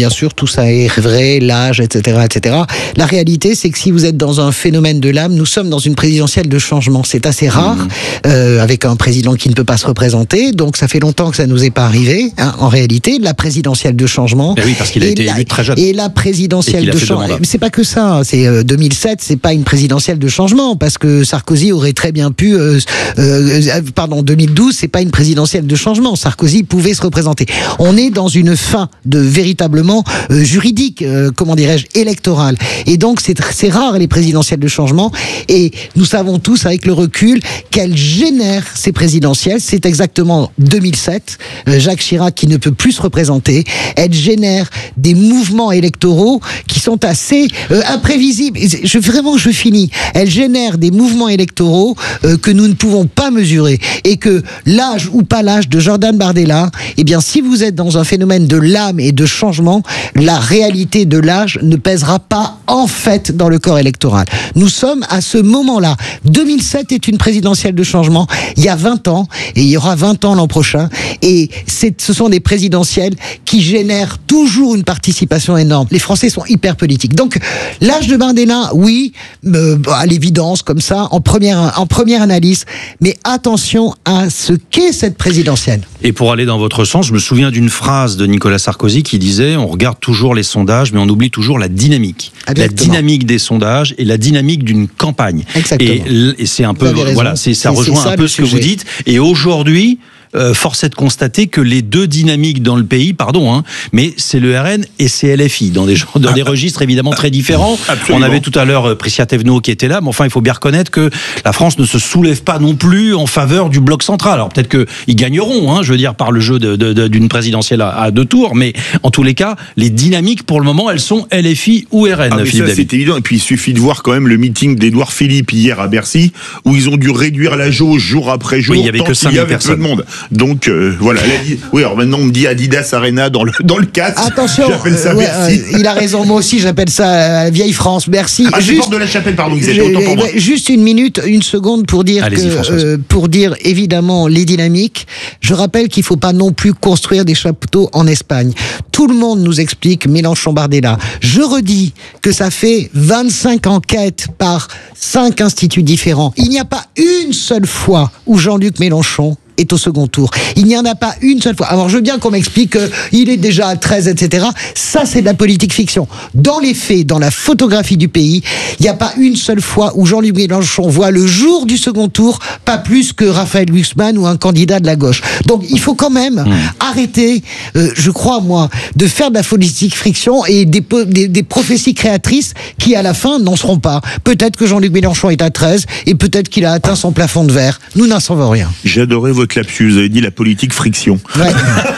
[SPEAKER 10] bien sûr, tout ça est vrai, l'âge, et cetera, et cetera. La réalité, c'est que si vous êtes dans un phénomène de l'âme, nous sommes dans une présidentielle de changement. C'est assez rare, mmh. euh, avec un président qui ne peut pas se représenter. Donc, ça fait longtemps que ça nous est pas arrivé. Hein, en réalité, la présidentielle de changement.
[SPEAKER 3] Et oui, parce qu'il a été élu très jeune.
[SPEAKER 10] Et la présidentielle de changement. C'est pas que ça. C'est euh, deux mille sept. C'est pas une présidentielle de changement, parce que Sarkozy aurait très bien pu. Euh, euh, pardon, deux mille douze, c'est pas une présidentielle de changement. Sarkozy pouvait se représenter. On est dans une fin de véritablement euh, juridique, euh, comment dirais-je, électorale. Et donc, c'est c'est rare les présidentielles de changement. Et nous savons tous, avec le recul, qu'elles génèrent ces présidentielles. C'est exactement deux mille sept, euh, Jacques Chirac qui ne peut plus se représenter. Elles génèrent des mouvements électoraux qui sont assez euh, imprévisibles. Je, vraiment, je finis. Elles génèrent des mouvements électoraux euh, que nous ne pouvons pas mesurer. Et que l'âge ou pas l'âge de Jordan Bardella, eh bien, si vous êtes dans un phénomène de l'âme et de changement, la réalité de l'âge ne pèsera pas en fait dans le corps électoral. Nous sommes à ce moment-là. deux mille sept est une présidentielle de changement. Il y a vingt ans, et il y aura vingt ans l'an prochain. Et c'est, ce sont des présidentielles qui génèrent toujours une participation énorme. Les Français sont hyper politiques. Donc, l'âge de Bardella, oui, euh, à l'évidence, comme ça, en première, en première analyse. Mais attention à ce qu'est cette présidentielle.
[SPEAKER 3] Et pour aller dans votre sens, je me souviens d'une phrase de Nicolas Sarkozy qui disait « On regarde toujours les sondages, mais on oublie toujours la dynamique. » La dynamique des sondages et la dynamique d'une campagne.
[SPEAKER 10] Exactement.
[SPEAKER 3] Et, et c'est un peu, voilà, c'est, ça c'est, rejoint c'est ça, un peu ce sujet. Que vous dites. Et aujourd'hui, euh, force est de constater que les deux dynamiques dans le pays, pardon, hein, mais c'est le R N et c'est L F I, dans des, dans des registres évidemment très différents. Absolument. On avait tout à l'heure Priscia Thévenot qui était là, mais enfin, il faut bien reconnaître que la France ne se soulève pas non plus en faveur du bloc central. Alors peut-être qu'ils gagneront, hein, je veux dire, par le jeu de, de, de, d'une présidentielle à, à deux tours, mais en tous les cas, les dynamiques, pour le moment, elles sont L F I ou R N.
[SPEAKER 2] Ah,
[SPEAKER 3] Philippe
[SPEAKER 2] ça, c'est évident. Et puis, il suffit de voir quand même le meeting d'Édouard Philippe hier à Bercy, où ils ont dû réduire la jauge jour après jour.
[SPEAKER 3] Oui, il y avait que cinq mille personnes.
[SPEAKER 2] Peu de monde. Donc, euh, voilà. Oui, alors maintenant, on me dit Adidas Arena dans le, dans le casque.
[SPEAKER 10] Attention.
[SPEAKER 2] J'appelle ça
[SPEAKER 10] ouais,
[SPEAKER 2] Bercy.
[SPEAKER 10] Euh, il a raison. Moi aussi, j'appelle ça euh, Vieille France. Bercy.
[SPEAKER 2] Ah, juste, de la Chapelle, pardon, vous êtes autant pour moi.
[SPEAKER 10] Juste une minute, une seconde pour dire
[SPEAKER 3] Allez-y,
[SPEAKER 10] que, euh, pour dire évidemment les dynamiques. Je rappelle qu'il faut pas non plus construire des chapiteaux en Espagne. Tout le monde nous explique Mélenchon-Bardella. Je redis que ça fait vingt-cinq enquêtes par cinq instituts différents. Il n'y a pas une seule fois où Jean-Luc Mélenchon est au second tour. Il n'y en a pas une seule fois. Alors, je veux bien qu'on m'explique qu'il est déjà à treize, et cetera. Ça, c'est de la politique fiction. Dans les faits, dans la photographie du pays, il n'y a pas une seule fois où Jean-Luc Mélenchon voit le jour du second tour, pas plus que Raphaël Glucksmann ou un candidat de la gauche. Donc, il faut quand même mmh. arrêter, euh, je crois, moi, de faire de la politique friction et des, des, des prophéties créatrices qui, à la fin, n'en seront pas. Peut-être que Jean-Luc Mélenchon est à treize et peut-être qu'il a atteint son plafond de verre. Nous n'en savons rien.
[SPEAKER 2] J'adorais votre lapsus, vous avez dit la politique friction.
[SPEAKER 10] Ouais.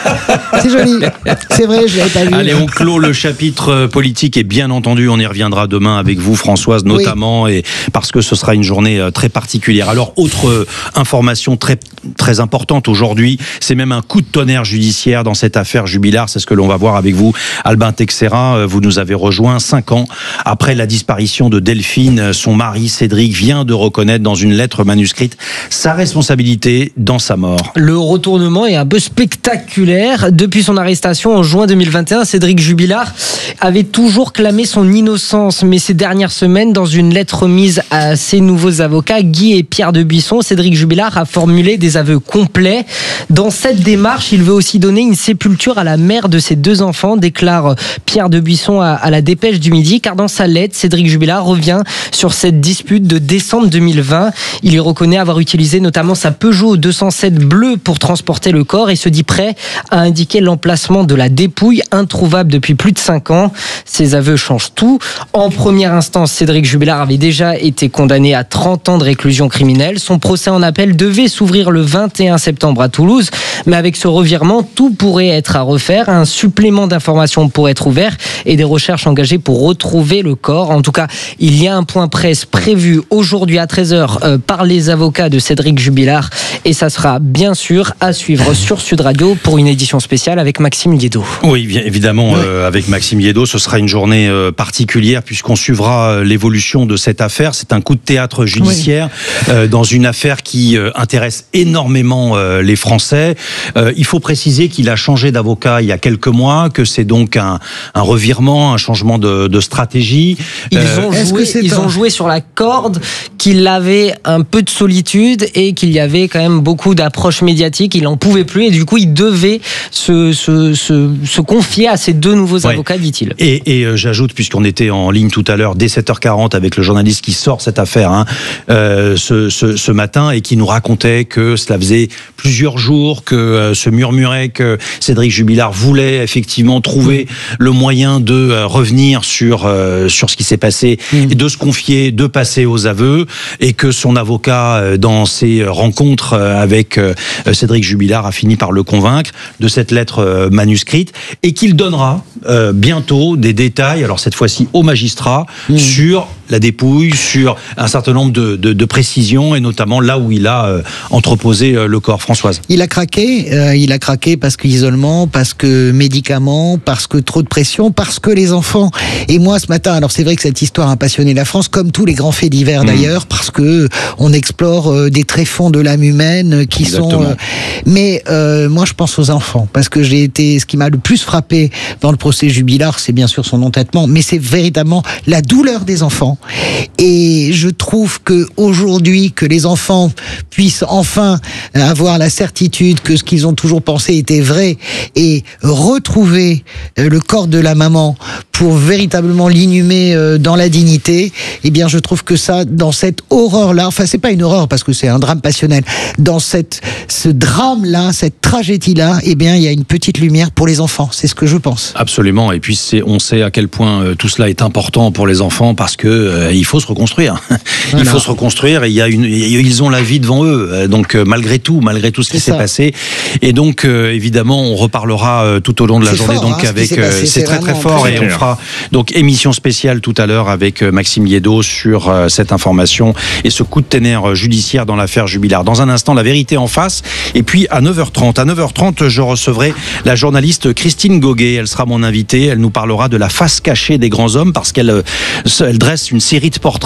[SPEAKER 10] C'est joli, c'est vrai, je l'avais pas vu.
[SPEAKER 3] Allez, on clôt le chapitre politique et bien entendu, on y reviendra demain avec vous, Françoise, notamment, oui. et parce que ce sera une journée très particulière. Alors, autre information très, très importante aujourd'hui, c'est même un coup de tonnerre judiciaire dans cette affaire Jubilard, c'est ce que l'on va voir avec vous. Albin Texera, vous nous avez rejoint cinq ans après la disparition de Delphine. Son mari, Cédric, vient de reconnaître dans une lettre manuscrite sa responsabilité dans sa mort.
[SPEAKER 12] Le retournement est un peu spectaculaire. Depuis son arrestation en juin deux mille vingt et un, Cédric Jubilard avait toujours clamé son innocence. Mais ces dernières semaines, dans une lettre remise à ses nouveaux avocats, Guy et Pierre de Buisson, Cédric Jubilard a formulé des aveux complets. Dans cette démarche, il veut aussi donner une sépulture à la mère de ses deux enfants, déclare Pierre de Buisson à, à la Dépêche du Midi, car dans sa lettre, Cédric Jubilard revient sur cette dispute de décembre deux mille vingt. Il y reconnaît avoir utilisé notamment sa Peugeot deux cent sept bleue pour transporter le corps et se dit prêt à indiquer l'emplacement de la dépouille, introuvable depuis plus de cinq ans. Ses aveux changent tout. En première instance, Cédric Jubilard avait déjà été condamné à trente ans de réclusion criminelle. Son procès en appel devait s'ouvrir le vingt et un septembre à Toulouse, mais avec ce revirement, tout pourrait être à refaire. Un supplément d'informations pourrait être ouvert et des recherches engagées pour retrouver le corps. En tout cas, il y a un point presse prévu aujourd'hui à treize heures euh, par les avocats de Cédric Jubilard Et ça sera bien sûr à suivre sur Sud Radio pour une édition spéciale avec Maxime Liédo.
[SPEAKER 3] Oui, bien évidemment, ouais. euh, avec Maxime Liédo, ce sera une journée euh, particulière puisqu'on suivra euh, l'évolution de cette affaire. C'est un coup de théâtre judiciaire oui. euh, dans une affaire qui euh, intéresse énormément euh, les Français. Euh, il faut préciser qu'il a changé d'avocat il y a quelques mois, que c'est donc un, un revirement, un changement de, de stratégie.
[SPEAKER 12] Ils, euh, ont, joué, ils un... ont joué sur la corde, qu'il avait un peu de solitude et qu'il y avait quand même beaucoup d'approches médiatiques. Il n'en pouvait plus et du coup, il devait se, se, se, se confier à ces deux nouveaux ouais. avocats, dit-il.
[SPEAKER 3] Et, et euh, j'ajoute, puisqu'on était en ligne tout à l'heure, dès sept heures quarante, avec le journaliste qui sort cette affaire hein, euh, ce, ce, ce matin et qui nous racontait que cela faisait plusieurs jours que euh, se murmurait que Cédric Jubilard voulait effectivement trouver le moyen de euh, revenir sur, euh, sur ce qui s'est passé mmh. et de se confier, de passer aux aveux, et que son avocat, euh, dans ses rencontres euh, avec euh, Cédric Jubilard, a fini par le convaincre de cette lettre euh, manuscrite, et qu'il donnera euh, bientôt des détails, alors cette fois-ci au magistrat, mmh. sur la dépouille, sur un certain nombre de, de, de précisions, et notamment là où il a euh, entreposé euh, le corps. Françoise.
[SPEAKER 10] Il a craqué, euh, il a craqué parce qu'isolement, parce que médicaments, parce que trop de pression, parce que les enfants. Et moi ce matin, alors c'est vrai que cette histoire a passionné la France, comme tous les grands faits divers mmh. d'ailleurs, parce que on explore euh, des tréfonds de l'âme humaine qui Exactement. sont... Euh, mais euh, moi je pense aux enfants, parce que j'ai été... Ce qui m'a le plus frappé dans le procès Jubilard, c'est bien sûr son entêtement, mais c'est véritablement la douleur des enfants. Et je trouve que aujourd'hui, que les enfants puissent enfin avoir la certitude que ce qu'ils ont toujours pensé était vrai et retrouver le corps de la maman pour véritablement l'inhumer dans la dignité, eh bien je trouve que ça, dans cette horreur-là, enfin c'est pas une horreur parce que c'est un drame passionnel, dans cette, ce drame-là, cette tragédie-là, eh bien il y a une petite lumière pour les enfants, c'est ce que je pense.
[SPEAKER 3] Absolument, et puis c'est, on sait à quel point euh, tout cela est important pour les enfants parce que euh, il faut se reconstruire. Voilà. Il faut se reconstruire et il y a une, ils ont la vie devant eux, donc euh, malgré tout, malgré tout ce qui s'est passé. Et donc, euh, évidemment, on reparlera euh, tout au long de la c'est journée. Fort, donc, hein, avec, euh, c'est, c'est très très fort, et on fera donc émission spéciale tout à l'heure avec euh, Maxime Liédo sur euh, cette information et ce coup de ténèbres judiciaire dans l'affaire Jubilard. Dans un instant, la vérité en face. Et puis à neuf heures trente, à neuf heures trente, je recevrai la journaliste Christine Goguet. Elle sera mon invitée. Elle nous parlera de la face cachée des grands hommes parce qu'elle euh, elle dresse une série de portraits